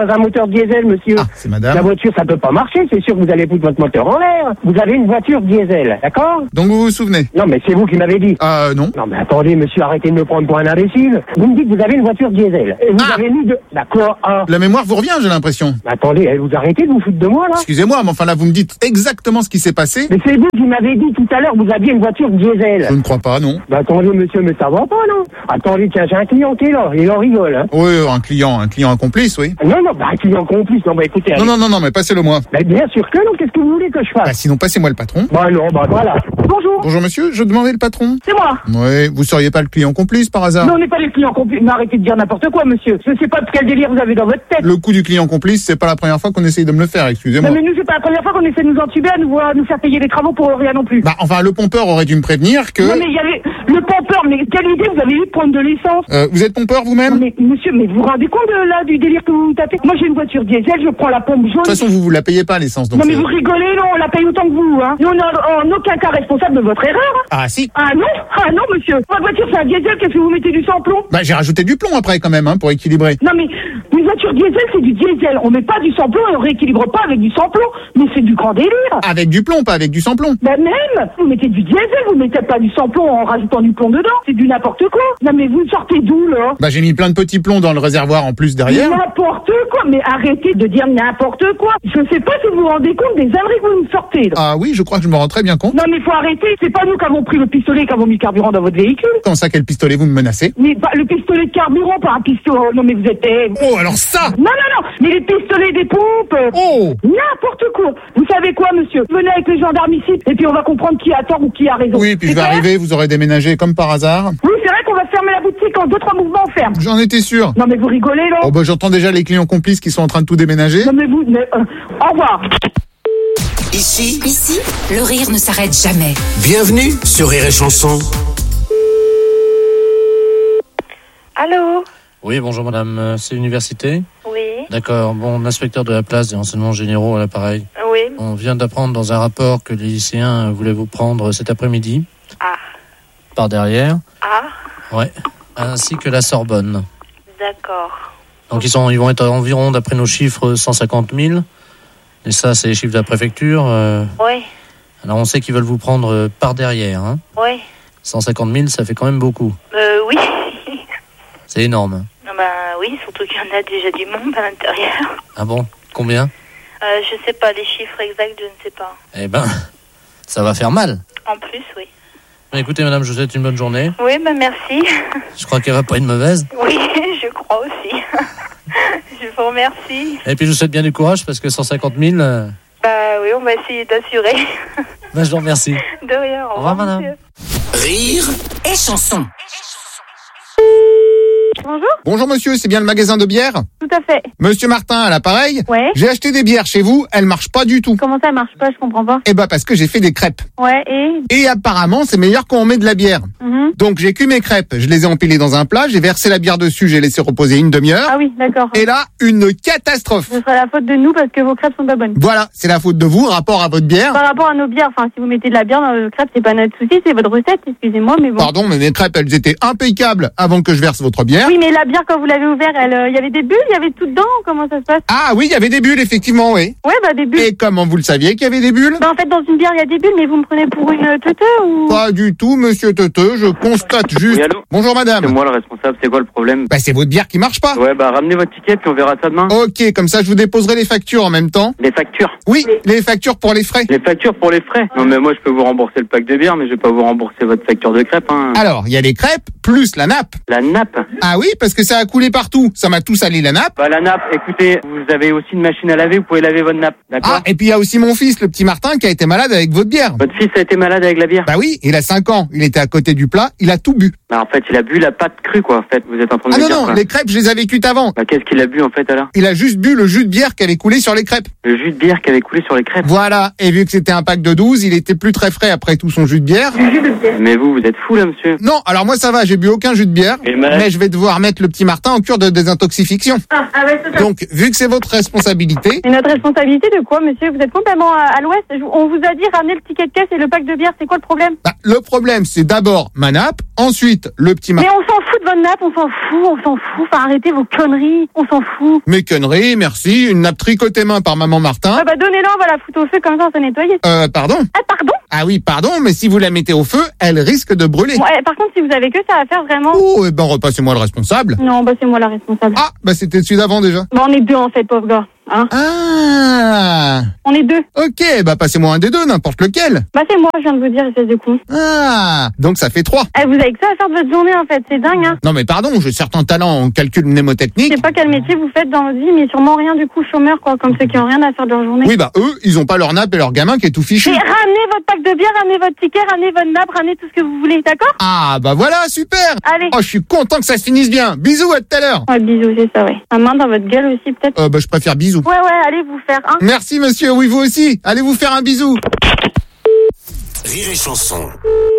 dans un moteur diesel, monsieur. Ah, c'est madame. La voiture, ça peut pas marcher, c'est sûr que vous allez foutre votre moteur en l'air. Vous avez une voiture diesel, d'accord? Donc vous vous souvenez? Non, mais c'est vous qui m'avez dit. Euh, non. Non, mais attendez, monsieur, arrêtez de me prendre pour un imbécile. Vous me dites que vous avez une voiture diesel. Et vous Ah. avez mis de... D'accord, ah. La mémoire vous revient, j'ai l'impression. Mais attendez, vous arrêtez de vous foutre de moi, là? Excusez-moi, mais enfin là, vous me dites exactement ce qui s'est passé. Mais c'est vous qui m'avez dit tout à l'heure que vous aviez une voiture diesel. Je ne crois pas, non. Bah attendez, monsieur, mais ça va pas, non? Attendez, tiens, j'ai un client qui est là, il en rigole, hein. Oui, un client, un client complice, oui. Non, non, bah un client complice, non, bah écoutez... Non, allez. non, non, non, mais passez-le moi. Bah bien sûr que non, qu'est-ce que vous voulez que je fasse? Bah sinon, passez-moi le patron. Bah non, bah voilà. Bonjour. Bonjour monsieur, je demandais le patron. C'est moi. Oui, vous seriez pas le client complice par hasard? Non, on n'est pas les clients complices. Mais arrêtez de dire n'importe quoi, monsieur. Je sais pas de quel délire vous avez dans votre tête. Le coup du client complice, c'est pas la première fois qu'on essaye de me le faire, excusez-moi. Non, mais nous, c'est pas la première fois qu'on essaie de nous entuber à nous, voir- nous faire payer des travaux pour rien non plus. Bah enfin, le pompeur aurait dû me prévenir que... Non, mais il y avait le pompeur, mais quelle idée vous avez eu de prendre de l'essence? Euh, vous êtes pompeur Non, vous-même? mais monsieur, mais vous vous rendez compte de, là du délire que vous vous tapez? Moi, j'ai une voiture diesel, je prends la pompe jaune. De toute façon, vous vous la payez pas l'essence, donc Non, mais c'est- vous rigolez, non, on la paye autant que vous, hein. Nous, on n'est en aucun cas responsable de votre erreur. Hein. Ah si. Ah non, ah non, monsieur. Votre voiture, c'est un diesel, qu'est-ce que vous mettez du sans-plomb? Bah j'ai rajouté du plomb après quand même, hein, pour équilibrer. Non, mais une voiture diesel, c'est du diesel. On met pas du sans-plomb et on rééquilibre pas avec du sans-plomb. Mais c'est du grand délire. Avec du plomb, pas avec du sans-plomb. Bah même, vous mettez du diesel, vous mettez pas du sans-plomb en rajoutant du plomb dedans. C'est du n'importe quoi. Non, mais vous sortez d'où, là? Bah j'ai mis plein de petits plombs dans le réservoir en plus derrière. N'importe quoi, mais arrêtez de dire n'importe quoi. Je sais pas si vous vous rendez compte des âneries que vous nous sortez, là. Ah oui, je crois que je me rends très bien compte. Non, mais faut arrêter. C'est pas nous qui avons pris le pistolet et qui avons mis le carburant dans votre véhicule. Comment ça, quel pistolet vous me menacez? Mais bah, le pistolet de carburant, pas un pistolet. Non, mais vous êtes... eh, Oh, alors ça! Non, non, non, mais les pistolets des pompes. euh, Oh! N'importe quoi. Vous savez quoi, monsieur? Venez avec les gendarmes ici, et puis on va comprendre qui a tort ou qui a raison. Oui, puis je C'est vais clair? arriver, vous aurez déménagé comme par hasard. Oui, c'est vrai qu'on va fermer la boutique en deux, trois mouvements, on ferme. J'en étais sûr. Non, mais vous rigolez, là? Oh bah j'entends déjà les clients complices qui sont en train de tout déménager. Non, mais vous... mais, euh, au revoir. Ici, Ici, le rire ne s'arrête jamais. bienvenue sur Rire et Chanson. Allô? Oui, bonjour madame, Euh, c'est l'université? Oui. D'accord, bon, l'inspecteur de la place des renseignements généraux à l'appareil. Oui. On vient d'apprendre dans un rapport que les lycéens voulaient vous prendre cet après-midi. Ah. Par derrière. Ah. Ouais. Ainsi que la Sorbonne. D'accord. Donc ils, sont, ils vont être à environ, d'après nos chiffres, cent cinquante mille. Et ça, c'est les chiffres de la préfecture. euh. Oui. Alors on sait qu'ils veulent vous prendre euh, par derrière. Hein. Oui. cent cinquante mille, ça fait quand même beaucoup. Euh, oui. C'est énorme. Non, ben oui, surtout qu'il y en a déjà du monde à l'intérieur. Ah bon? Combien? Euh, je sais pas les chiffres exacts, je ne sais pas. Eh ben, ça va faire mal. En plus, oui. Écoutez madame, je vous souhaite une bonne journée. Oui, ben merci. Je crois qu'elle va pas être mauvaise. Oui, je crois aussi. Je vous remercie. Et puis je vous souhaite bien du courage parce que cent cinquante mille, euh, Bah oui, on va essayer d'assurer. ben, je vous remercie. De rien, au revoir, madame. monsieur. Rire Et chanson. Bonjour. Bonjour monsieur, c'est bien le magasin de bière? Tout à fait. Monsieur Martin à l'appareil? Ouais. J'ai acheté des bières chez vous, elles marchent pas du tout. Comment ça marche pas? Je comprends pas. Eh ben parce que j'ai fait des crêpes. Ouais, et Et apparemment c'est meilleur quand on met de la bière. Mhm. Donc j'ai cuit mes crêpes, je les ai empilées dans un plat, j'ai versé la bière dessus, j'ai laissé reposer une demi-heure. Ah oui, d'accord. Et là, une catastrophe. Ce sera la faute de nous parce que vos crêpes sont pas bonnes. Voilà, c'est la faute de vous, rapport à votre bière. Par rapport à nos bières, enfin, si vous mettez de la bière dans vos crêpes, c'est pas notre souci, c'est votre recette, excusez-moi, mais bon. Pardon, mais mes crêpes, elles étaient impeccables avant que je verse votre bière. Oui, mais la bière, quand vous l'avez ouverte, il euh, y avait des bulles, il y avait tout dedans, comment ça se passe? Ah oui, il y avait des bulles, effectivement, oui. Ouais, bah des bulles. Et comment vous le saviez qu'il y avait des bulles? Bah en fait, dans une bière, il y a des bulles, mais vous me prenez pour une teuteux ou... Pas du tout, monsieur Teuteux, je constate juste... Oui, allô? Bonjour madame. C'est moi le responsable, c'est quoi le problème? Bah c'est votre bière qui marche pas. Ouais, bah ramenez votre ticket puis on verra ça demain. Ok, comme ça je vous déposerai les factures en même temps. Les factures? Oui, les factures pour les frais. Les factures pour les frais? Non mais moi je peux vous rembourser le pack de bière, mais je vais pas vous rembourser votre facture de crêpes, hein. Alors, il y a les crêpes plus la nappe. La nappe? Ah oui, parce que ça a coulé partout. Ça m'a tout salé la nappe. Bah la nappe, écoutez, vous avez aussi une machine à laver, vous pouvez laver votre nappe, d'accord? Ah, et puis il y a aussi mon fils, le petit Martin, qui a été malade avec votre bière. Votre fils a été malade avec la bière? Bah oui, il a cinq ans. Il était à côté du plat, il a tout bu. Bah en fait, il a bu la pâte crue quoi, en fait, vous êtes en train de Ah me non, dire non, quoi. les crêpes, je les avais cuites avant. Bah qu'est-ce qu'il a bu en fait alors? Il a juste bu le jus de bière qui avait coulé sur les crêpes. Le jus de bière qui avait coulé sur les crêpes? Voilà, et vu que c'était un pack de douze, il était plus très frais après tout son jus de bière. Mais vous, vous êtes fou là monsieur? Non, alors moi ça va, j'ai bu aucun jus de bière, Et ben- mais je vais devoir mettre le petit Martin en cure de désintoxification. Ah, ah ouais, c'est ça. Donc, vu que c'est votre responsabilité... Et notre responsabilité de quoi, monsieur? Vous êtes complètement à, à l'ouest. Je- On vous a dit ramener le ticket de caisse et le pack de bière. C'est quoi le problème? Bah, le problème, c'est d'abord ma nappe, ensuite le petit Mais Martin... on s'en fout de votre nappe, on s'en fout, on s'en fout. Enfin, arrêtez vos conneries, on s'en fout. Mes conneries, merci. Une nappe tricotée main par maman Martin. Ah bah donnez-la, on va la foutre au feu, comme ça on s'est nettoyé. Euh, pardon Ah, pardon? Ah oui, pardon, mais si vous la mettez au feu, elle risque de brûler. Ouais, par contre, si vous avez que ça à faire, vraiment... Oh, eh ben repassez-moi le responsable. Non, bah c'est moi la responsable. Ah, bah c'était celui d'avant déjà. Bah on est deux en fait, pauvre gars. Hein Ah. On est deux. Ok, bah passez-moi un des deux, n'importe lequel. Bah c'est moi, je viens de vous dire, espèce de con. Ah, donc ça fait trois. Eh, vous avez que ça à faire de votre journée en fait, c'est dingue hein. Non mais pardon, j'ai certains talents en calcul mnémotechnique. Je sais pas quel métier vous faites dans votre vie, mais sûrement rien du coup, chômeur quoi, comme ceux qui ont rien à faire de leur journée. Oui bah eux, ils ont pas leur nappe et leur gamin qui est tout fichu. Et ramenez votre pack de bière, ramenez votre ticket, ramenez votre nappe, ramenez tout ce que vous voulez, d'accord? Ah bah voilà, super. Allez. Oh, je suis content que ça se finisse bien. Bisous, à tout à l'heure. Ouais, bisous, c'est ça, ouais. Un main dans votre gueule aussi peut-être. Euh, bah je préfère bisous. Ouais, ouais, allez vous faire un. Merci monsieur, oui vous aussi. Allez vous faire un bisou. Rire et Chanson.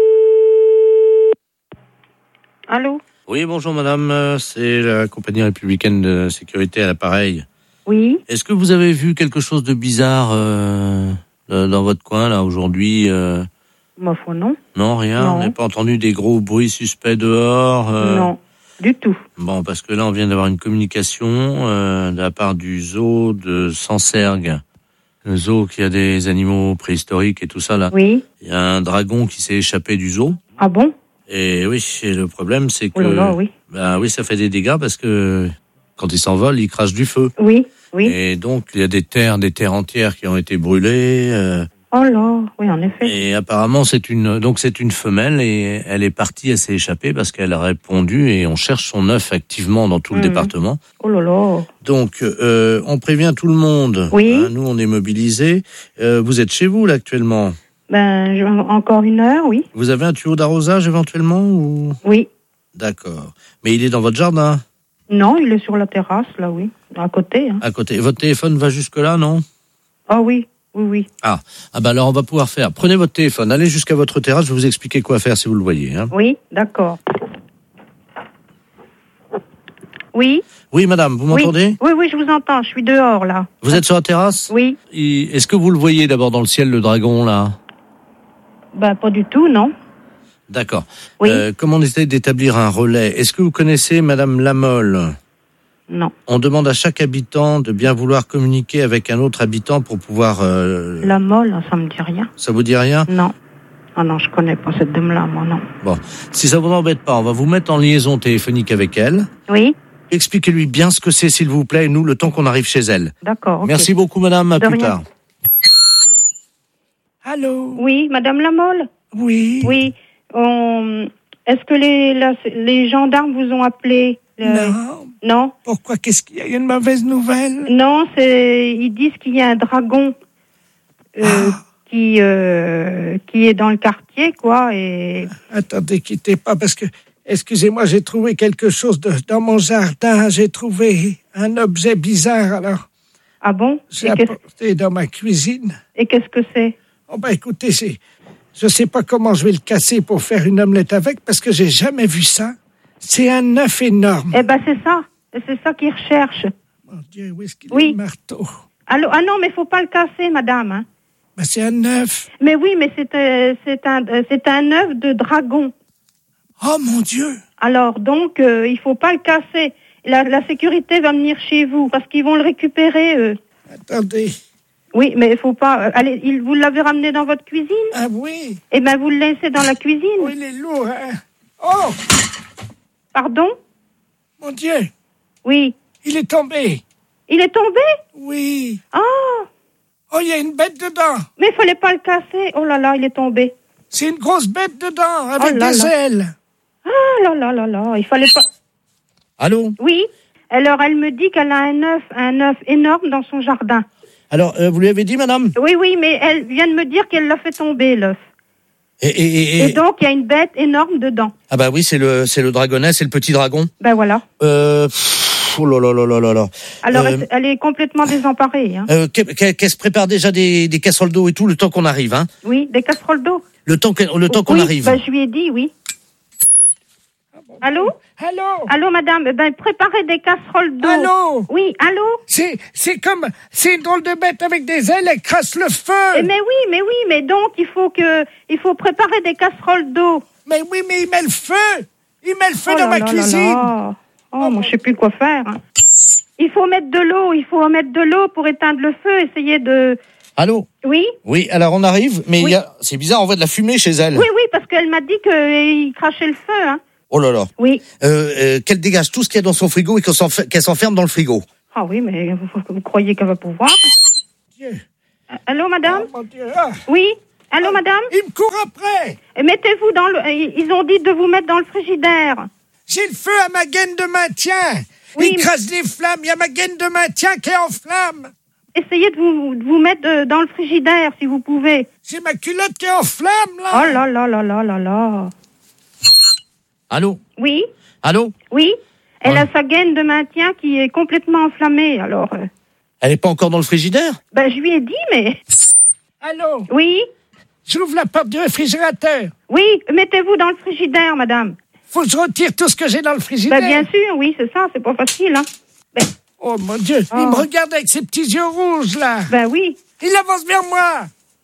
Allô? Oui, bonjour madame, euh, c'est la compagnie républicaine de sécurité à l'appareil. Oui. Est-ce que vous avez vu quelque chose de bizarre euh, dans votre coin là aujourd'hui euh... Ma foi, non. Non, rien. Non. On n'a pas entendu des gros bruits suspects dehors. Euh... Non, du tout. Bon, parce que là, on vient d'avoir une communication euh, de la part du zoo de Sancergues. Le zoo qui a des animaux préhistoriques et tout ça là. Oui. Il y a un dragon qui s'est échappé du zoo. Ah bon? Et oui, et le problème c'est que, Oh là là, oui. bah oui, ça fait des dégâts parce que quand il s'envole, il crache du feu. Oui, oui. Et donc il y a des terres, des terres entières qui ont été brûlées. Euh, Oh là, oui, en effet. Et apparemment, c'est une donc c'est une femelle et elle est partie, elle s'est échappée parce qu'elle a répondu et on cherche son œuf activement dans tout le Mhm. département. Oh là là. Donc, euh, on prévient tout le monde. Oui. Hein, nous, on est mobilisés. Euh, vous êtes chez vous là actuellement. Ben, je- encore une heure, oui. Vous avez un tuyau d'arrosage éventuellement ou Oui. D'accord. Mais il est dans votre jardin, Non, il est sur la terrasse, là, oui. À côté, hein. à côté. Votre téléphone va jusque là, non? Ah oui, oui, oui. Ah, ah bah alors on va pouvoir faire. Prenez votre téléphone, allez jusqu'à votre terrasse. Je vais vous expliquer quoi faire si vous le voyez. Hein. Oui, d'accord. Oui. Oui, madame, vous m'entendez? Oui, oui, oui, je vous entends. Je suis dehors, là. Vous êtes sur la terrasse? Oui. Et est-ce que vous le voyez d'abord dans le ciel, le dragon, là? Ben, pas du tout, non. D'accord. Oui. Euh, comme on essaie d'établir un relais, est-ce que vous connaissez madame Lamolle? Non. On demande à chaque habitant de bien vouloir communiquer avec un autre habitant pour pouvoir... euh, La molle, ça me dit rien. Ça vous dit rien? Non. Ah non, je connais pas cette dame-là, moi, non. Bon, si ça vous embête pas, on va vous mettre en liaison téléphonique avec elle. Oui. Expliquez-lui bien ce que c'est, s'il vous plaît, et nous, le temps qu'on arrive chez elle. D'accord, ok. Merci beaucoup, madame, à De plus rien. tard. Allô? Oui, madame Lamolle? Oui. Oui. On... Est-ce que les, la- les gendarmes vous ont appelé? Euh, Non. Non? Pourquoi? Qu'est-ce qu'il y a? Il y a une mauvaise nouvelle? Non, c'est ils disent qu'il y a un dragon euh, Ah. qui euh, qui est dans le quartier, quoi. Et Attendez, quittez pas, parce que, excusez-moi, j'ai trouvé quelque chose de, dans mon jardin. J'ai trouvé un objet bizarre, alors. Ah bon? J'ai Et qu'est-ce- apporté dans ma cuisine. Et qu'est-ce que c'est? Oh ben écoutez, c'est, je sais pas comment je vais le casser pour faire une omelette avec, parce que j'ai jamais vu ça. C'est un œuf énorme. Eh ben c'est ça, c'est ça qu'ils recherchent. Mon Dieu, où est-ce qu'il Oui. est le marteau? Allô? Ah non, mais faut pas le casser, madame. Hein. Ben c'est un œuf. Mais oui, mais c'est euh, c'est un euh, c'est un œuf de dragon. Oh mon Dieu! Alors donc euh, il faut pas le casser. La, la sécurité va venir chez vous parce qu'ils vont le récupérer. Eux. Attendez. Oui, mais il faut pas. euh, allez, il, vous l'avez ramené dans votre cuisine? Ah oui. Eh ben vous le laissez dans la cuisine. Oh, il est lourd, hein? Oh! Pardon? Mon Dieu! Oui. Il est tombé! Il est tombé? Oui! Oh! Oh, il y a une bête dedans! Mais il fallait pas le casser. Oh là là, il est tombé. C'est une grosse bête dedans, avec Oh là des là. ailes! Ah là là là là, il fallait pas. Allô? Oui. Alors elle me dit qu'elle a un œuf, un œuf énorme dans son jardin. Alors, euh, vous lui avez dit, madame? Oui, oui, mais elle vient de me dire qu'elle l'a fait tomber, l'œuf. Et, et, et, Et donc, il y a une bête énorme dedans. Ah bah oui, c'est le, c'est le dragonnet, c'est le petit dragon. Ben voilà. Euh, pff, oh là là là là là là. Alors, Euh, elle, elle est complètement désemparée. Hein. Euh, qu'elle qu'elle- qu'elle se prépare déjà des, des casseroles d'eau et tout, le temps qu'on arrive, hein. Oui, des casseroles d'eau. Le temps, que- le temps qu'on oui, arrive. Ben, je lui ai dit, oui. Allô? Allô? Allô, madame? Eh Ben, préparez des casseroles d'eau. Allô? Oui, allô? C'est, c'est comme, c'est une drôle de bête avec des ailes, elle crasse le feu! Eh, mais oui, mais oui, mais donc, il faut que, il faut préparer des casseroles d'eau. Mais oui, mais il met le feu! Il met le feu Oh dans là ma là là cuisine. là. Oh, moi, je sais plus quoi faire. hein. Il faut mettre de l'eau, il faut mettre de l'eau pour éteindre le feu, essayer de... Allô? Oui? Oui, alors on arrive, mais il Oui. y a... c'est bizarre, on voit de la fumée chez elle. Oui, oui, parce qu'elle m'a dit qu'il crachait le feu, hein. Oh là là. Oui. Euh, euh, qu'elle dégage tout ce qu'il y a dans son frigo et qu'elle s'enfer- qu'elle s'enferme dans le frigo. Ah oui, mais vous, vous croyez qu'elle va pouvoir? Dieu. Euh, Allô, madame? Oh, mon Dieu. Ah, Oui? Allô, madame? il me court après. Et mettez-vous dans le... Ils ont dit de vous mettre dans le frigidaire. J'ai le feu à ma gaine de maintien. Oui, Il crase les flammes. Il y a ma gaine de maintien qui est en flamme. Essayez de vous, de vous mettre euh, dans le frigidaire, si vous pouvez. J'ai ma culotte qui est en flamme, là. Oh là là là là là là. Allô? Oui? Allô? Oui? Elle Ouais. a sa gaine de maintien qui est complètement enflammée, alors... euh, Elle est pas encore dans le frigidaire? ben, je lui ai dit, mais... Allô? Oui? J'ouvre la porte du réfrigérateur. Oui, mettez-vous dans le frigidaire, madame. Faut que je retire tout ce que j'ai dans le frigidaire. Ben, bien sûr, oui, c'est ça, c'est pas facile, hein. Ben, Oh, mon Dieu. Oh. Il me regarde avec ses petits yeux rouges, là. ben oui. Il avance vers moi.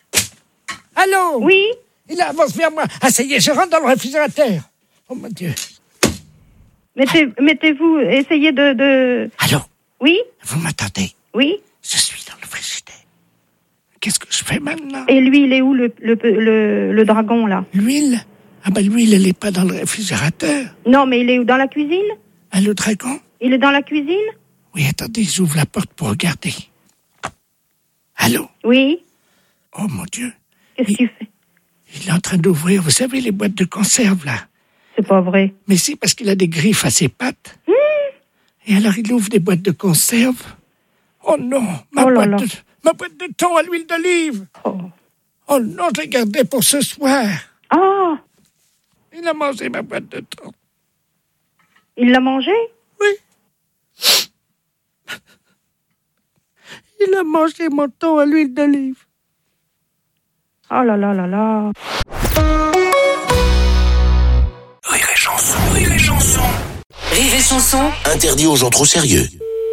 Allô? Oui? Il avance vers moi. Ah, ça y est, je rentre dans le réfrigérateur. Oh, mon Dieu. Mettez, mettez-vous, essayez de, de... Allô? Oui? Vous m'attendez? Oui? Je suis dans le frigidaire. Qu'est-ce que je fais maintenant? Et lui, il est où, le, le, le, le dragon, là? L'huile? Ah ben l'huile, elle n'est pas dans le réfrigérateur. Non, mais il est où, dans la cuisine? Ah, le dragon? Il est dans la cuisine? Oui, attendez, j'ouvre la porte pour regarder. Allô? Oui? Oh, mon Dieu. Qu'est-ce qu'il fait? Il est en train d'ouvrir, vous savez, les boîtes de conserve, là. C'est pas vrai. Mais si, parce qu'il a des griffes à ses pattes. Et alors, il ouvre des boîtes de conserve. Oh non, ma, Oh là boîte, là. De, ma boîte de thon à l'huile d'olive. Oh. Oh non, je l'ai gardée pour ce soir. Ah! Il a mangé ma boîte de thon. Il l'a mangé? Oui. Il a mangé mon thon à l'huile d'olive. Oh là là là là. Rire et chanson, rire et chanson. Rire et chanson. Interdit aux gens trop sérieux.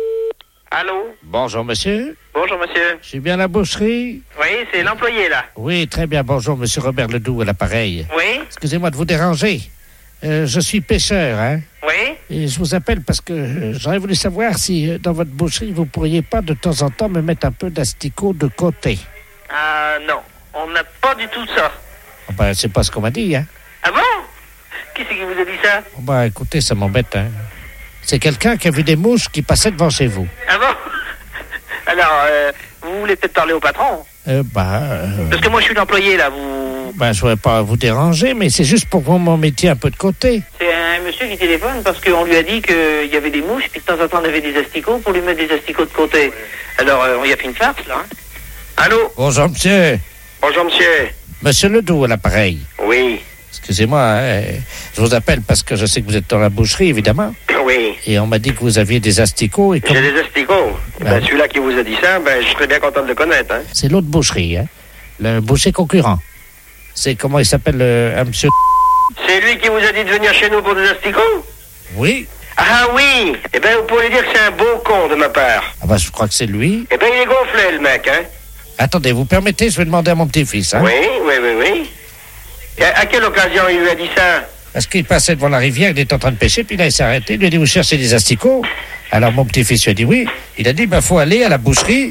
Allô? Bonjour, monsieur. Bonjour, monsieur. Je suis bien à la boucherie? Oui, c'est l'employé, là. Oui, très bien. Bonjour, monsieur Robert Ledoux à l'appareil. Oui? Excusez-moi de vous déranger. Euh, je suis pêcheur, hein? Oui? Et je vous appelle parce que euh, j'aurais voulu savoir si euh, dans votre boucherie, vous pourriez pas de temps en temps me mettre un peu d'asticot de côté. Ah, non. On n'a pas du tout ça. Ah ben, c'est pas ce qu'on m'a dit, hein? Ah bon? Qui c'est qui vous a dit ça? Oh ben, écoutez, ça m'embête, hein? C'est quelqu'un qui a vu des mouches qui passaient devant chez vous. Ah bon? Alors, euh, vous voulez peut-être parler au patron? Euh, bah, euh, Parce que moi, je suis l'employé, là. Vous... ben, je voudrais pas vous déranger, mais c'est juste pour que vous m'en mettiez un peu de côté. C'est un monsieur qui téléphone parce qu'on lui a dit qu'il y avait des mouches, puis de temps en temps, on avait des asticots pour lui mettre des asticots de côté. Alors, euh, on y a fait une farce, là. Hein? Allô? Bonjour, monsieur. Bonjour, monsieur. Monsieur Ledoux à l'appareil. Oui, Excusez-moi, hein, je vous appelle parce que je sais que vous êtes dans la boucherie, évidemment. oui. Et on m'a dit que vous aviez des asticots. Et comme... J'ai des asticots. Ben, celui-là qui vous a dit ça, ben, je serais bien content de le connaître, hein. C'est l'autre boucherie, hein? Le boucher concurrent. C'est comment il s'appelle, le, un monsieur... C'est lui qui vous a dit de venir chez nous pour des asticots? Oui. Ah oui. Eh ben, vous pourriez dire que c'est un beau con de ma part. Ah ben, je crois que c'est lui. Eh ben, il est gonflé, le mec, hein. Attendez, vous permettez, je vais demander à mon petit-fils, hein? Oui, oui, oui, oui. Et à, à quelle occasion il lui a dit ça? Parce qu'il passait devant la rivière, il était en train de pêcher, puis là, il s'est arrêté, il lui a dit, vous cherchez des asticots? Alors, mon petit-fils lui a dit oui. Il a dit, ben, faut aller à la boucherie.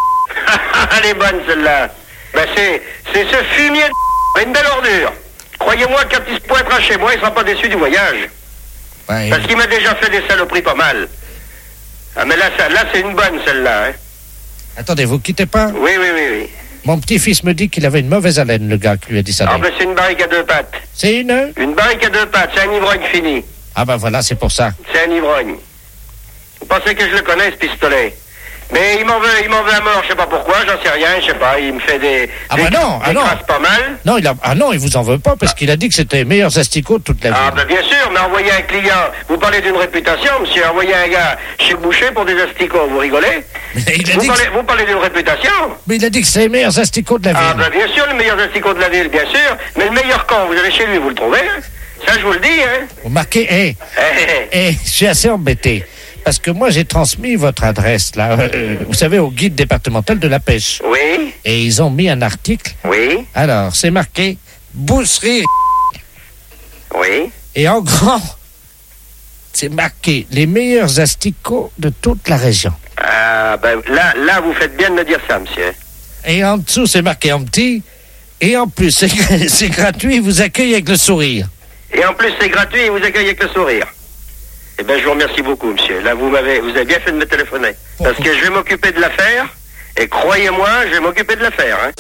Elle est bonne, celle-là. Ben, c'est, c'est ce fumier de une belle ordure. Croyez-moi, quand il se pointera chez moi, il sera pas déçu du voyage. Ben, Parce qu'il m'a déjà fait des saloperies pas mal. Ah, mais là, ça, là, c'est une bonne, celle-là, hein. Attendez, vous quittez pas? Oui, oui, oui, oui. Mon petit-fils me dit qu'il avait une mauvaise haleine, le gars qui lui a dit ça. Ah, ben, c'est une barrique à deux pattes. C'est une? Une barrique à deux pattes, c'est un ivrogne fini. Ah ben voilà, c'est pour ça. C'est un ivrogne. Vous pensez que je le connais, ce pistolet? Mais il m'en veut, il m'en veut à mort, je sais pas pourquoi, j'en sais rien, je sais pas, il me fait des... Ah des, bah non, des ah non. crasses pas mal. Non, il a... Ah non, il vous en veut pas parce qu'il a dit que c'était les meilleurs asticots de toute la vie. Ah, ben bien sûr, mais envoyer un client, vous parlez d'une réputation, monsieur, envoyer un gars chez le boucher pour des asticots, vous rigolez? Mais il a vous, dit parlez, que... vous parlez d'une réputation? Mais il a dit que c'est les meilleurs asticots de la ville. Ah, ben bien sûr, les meilleurs asticots de la ville, bien sûr, mais le meilleur quand vous allez chez lui, vous le trouvez, hein? Ça, je vous le dis, hein? Vous marquez, hé, Eh, eh, hé, je suis assez embêté. Parce que moi, j'ai transmis votre adresse, là, euh, vous savez, au guide départemental de la pêche. Oui, Et ils ont mis un article. oui, Alors, c'est marqué boucherie. oui. Et en grand, c'est marqué les meilleurs asticots de toute la région. Ah, ben là, là, vous faites bien de me dire ça, monsieur. Et en dessous, c'est marqué en petit. Et en plus, c'est, c'est gratuit, il vous accueille avec le sourire. Et en plus, c'est gratuit et vous accueille avec le sourire. Eh ben, je vous remercie beaucoup, monsieur. Là, vous m'avez, vous avez bien fait de me téléphoner. Parce que je vais m'occuper de l'affaire. Et croyez-moi, je vais m'occuper de l'affaire, hein.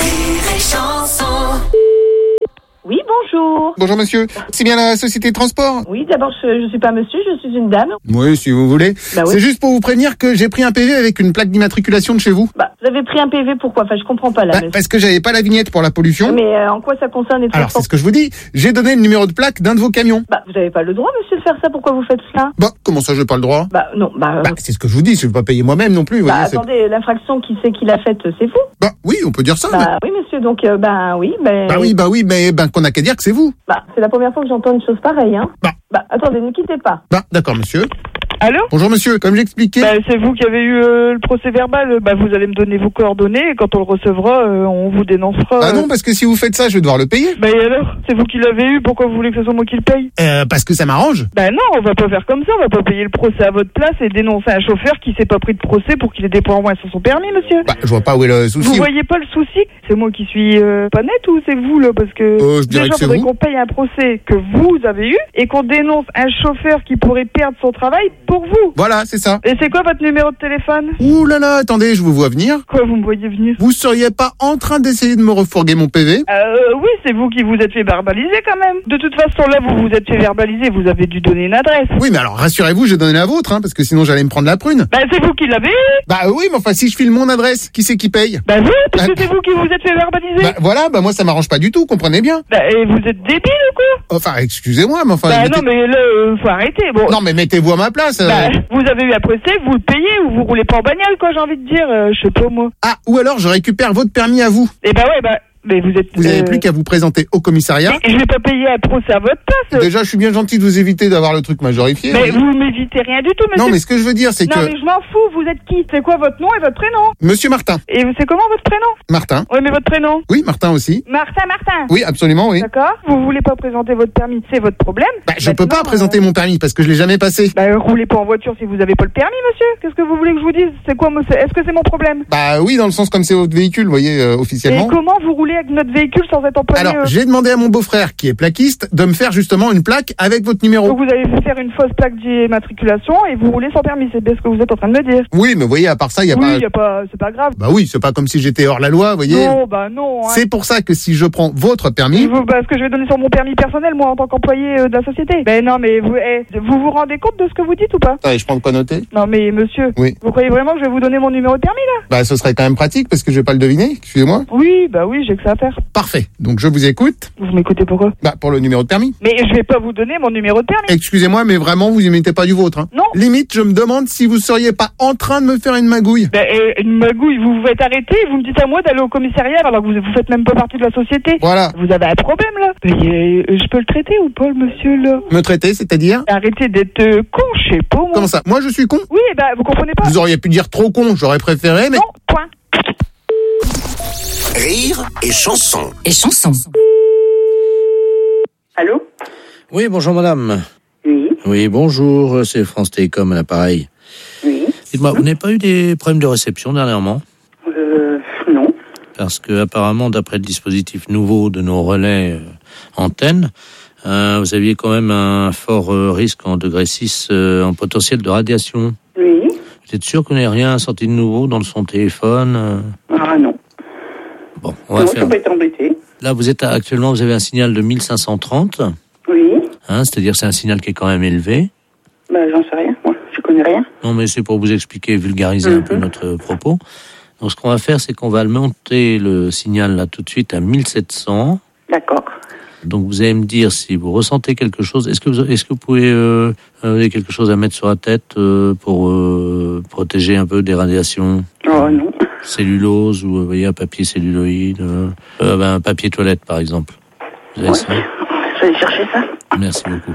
Oui, bonjour. Bonjour monsieur, c'est bien la société de transport? Oui, d'abord, je, je suis pas monsieur, je suis une dame. Oui, si vous voulez. Bah oui. C'est juste pour vous prévenir que j'ai pris un P V avec une plaque d'immatriculation de chez vous. Bah, vous avez pris un P V, pourquoi? Enfin, je comprends pas là. Bah, parce que j'avais pas la vignette pour la pollution. Mais euh, en quoi ça concerne les transports? Alors, c'est ce que je vous dis. J'ai donné le numéro de plaque d'un de vos camions. Bah, vous avez pas le droit, monsieur, de faire ça, pourquoi vous faites ça? Bah, comment ça, j'ai pas le droit? Bah, non, bah... Euh... Bah, c'est ce que je vous dis, je vais pas payer moi-même non plus. Vous bah, voyez, attendez, c'est... l'infraction, qui c'est qui l'a faite, c'est vous? Bah, oui, on peut dire ça. Bah, mais... oui, monsieur, donc, euh, bah, oui, mais... Bah oui, bah oui, mais ben, qu'on a qu'à dire que c'est vous. Bah, c'est la première fois que j'entends une chose pareille, hein. Bah. Bah, attendez, ne quittez pas. Bah, d'accord, monsieur. Allô? Bonjour monsieur, comme j'expliquais... Bah, c'est vous qui avez eu euh, le procès verbal, bah, vous allez me donner vos coordonnées et quand on le recevra, euh, on vous dénoncera. Euh... Ah non, parce que si vous faites ça, je vais devoir le payer. Bah et alors? C'est vous qui l'avez eu, pourquoi vous voulez que ce soit moi qui le paye? Euh, parce que ça m'arrange. Bah non, on va pas faire comme ça, on va pas payer le procès à votre place et dénoncer un chauffeur qui s'est pas pris de procès pour qu'il ait des points en moins sur son permis, monsieur. Bah, je vois pas où est le souci. Vous voyez pas le souci? C'est moi qui suis euh, pas net ou c'est vous, là? Parce que euh, je dirais déjà, que c'est faudrait vous. qu'on paye un procès que vous avez eu et qu'on dénonce un chauffeur qui pourrait perdre son travail pour vous. Voilà, c'est ça. Et c'est quoi votre numéro de téléphone? Ouh là là, attendez, je vous vois venir. Quoi, vous me voyez venir? Vous seriez pas en train d'essayer de me refourguer mon P V? Euh, oui, c'est vous qui vous êtes fait verbaliser quand même. De toute façon, là, vous vous êtes fait verbaliser, vous avez dû donner une adresse. Oui, mais alors rassurez-vous, j'ai donné la vôtre, hein, parce que sinon j'allais me prendre la prune. Bah, c'est vous qui l'avez eu. Bah oui, mais enfin, si je file mon adresse, qui c'est qui paye? Bah vous, parce bah, que c'est vous qui vous êtes fait verbaliser. Bah voilà, bah moi ça m'arrange pas du tout, comprenez bien. Bah, et vous êtes débile ou quoi? Enfin, excusez-moi, mais enfin... Bah mettez... non, mais là, euh, faut arrêter, bon. Non, mais mettez-vous à ma place. Euh... Bah, vous avez eu un procès, vous le payez ou vous roulez pas en bagnole, quoi, j'ai envie de dire, euh, je sais pas moi. Ah, ou alors je récupère votre permis à vous. Eh bah ouais, bah... Mais vous êtes. Vous n'avez euh... plus qu'à vous présenter au commissariat. Mais je vais pas payer un procès à votre place. Déjà, je suis bien gentil de vous éviter d'avoir le truc majorifié. Mais vous m'évitez rien du tout, monsieur. Non, mais ce que je veux dire, c'est non, que. Non, mais je m'en fous. Vous êtes qui? C'est quoi votre nom et votre prénom? Monsieur Martin. Et c'est comment votre prénom? Martin. Oui, mais votre prénom? Oui, Martin aussi. Martin, Martin. Oui, absolument, oui. D'accord. Vous voulez pas présenter votre permis, c'est votre problème. Bah, je peux pas présenter euh... mon permis parce que je l'ai jamais passé. Bah, roulez pas en voiture si vous avez pas le permis, monsieur. Qu'est-ce que vous voulez que je vous dise? C'est quoi, monsieur? Est-ce que c'est mon problème? Bah oui, dans le sens comme c'est votre véhicule, vous voyez, euh, officiellement. Et comment vous roulez avec notre véhicule sans être employé? Alors, j'ai demandé à mon beau-frère, qui est plaquiste, de me faire justement une plaque avec votre numéro. Donc vous allez vous faire une fausse plaque d'immatriculation et vous roulez sans permis, c'est bien ce que vous êtes en train de me dire. Oui, mais vous voyez, à part ça, il y a oui, pas... Oui, y a pas... c'est pas grave. Bah oui, c'est pas comme si j'étais hors la loi, vous voyez. Non, bah non. Hein. C'est pour ça que si je prends votre permis... Vous, bah, ce que je vais donner sur mon permis personnel, moi, en tant qu'employé euh, de la société. Ben non, mais vous, eh, vous vous rendez compte de ce que vous dites ou pas? Allez, je prends de quoi noter. Non, mais monsieur, oui. Vous croyez vraiment que je vais vous donner mon numéro de permis, là? Bah, ce serait quand même pratique, parce que je vais pas le deviner, excusez-moi. Oui, bah oui, j'ai que ça à faire. Parfait, donc je vous écoute. Vous m'écoutez pourquoi? Bah, pour le numéro de permis. Mais je vais pas vous donner mon numéro de permis. Excusez-moi, mais vraiment, vous imitez pas du vôtre, hein. Non. Limite, je me demande si vous seriez pas en train de me faire une magouille. Ben, euh, une magouille, vous vous faites arrêter et vous me dites à moi d'aller au commissariat alors que vous, vous faites même pas partie de la société. Voilà. Vous avez un problème, là. Mais, euh, je peux le traiter ou pas, le monsieur, là? Me traiter, c'est-à-dire? Arrêtez d'être euh, con, je sais pas, moi. Comment ça? Moi, je suis con? Oui, bah, vous comprenez pas? Vous auriez pu dire trop con, j'aurais préféré, mais... Non, point. Rire et chanson. Et chanson. Allô? Oui, bonjour madame. Oui. Oui, bonjour, c'est France Télécom à l'appareil. Oui. Dites-moi, vous n'avez pas eu des problèmes de réception dernièrement? Euh, non. Parce que apparemment, d'après le dispositif nouveau de nos relais euh, antennes, euh, vous aviez quand même un fort euh, risque en degré six euh, en potentiel de radiation. Oui. Vous êtes sûr qu'on n'ait rien sorti de nouveau dans son téléphone euh... Ah non. Bon, on va non, faire... je peux pas être embêté. Là, vous êtes actuellement, vous avez un signal de mille cinq cent trente. Oui. Hein, c'est-à-dire c'est un signal qui est quand même élevé. Bah, j'en sais rien, moi. Je connais rien. Non, mais c'est pour vous expliquer, vulgariser mm-hmm. un peu notre propos. Donc, ce qu'on va faire, c'est qu'on va monter le signal là tout de suite à mille sept cents. D'accord. Donc, vous allez me dire si vous ressentez quelque chose. Est-ce que vous, est-ce que vous pouvez euh, avez quelque chose à mettre sur la tête euh, pour euh, protéger un peu des radiations? Oh non. Cellulose ou vous voyez un papier celluloïde, euh, euh, un papier toilette par exemple. Vous avez ouais. ça? Je vais aller chercher ça. Merci beaucoup.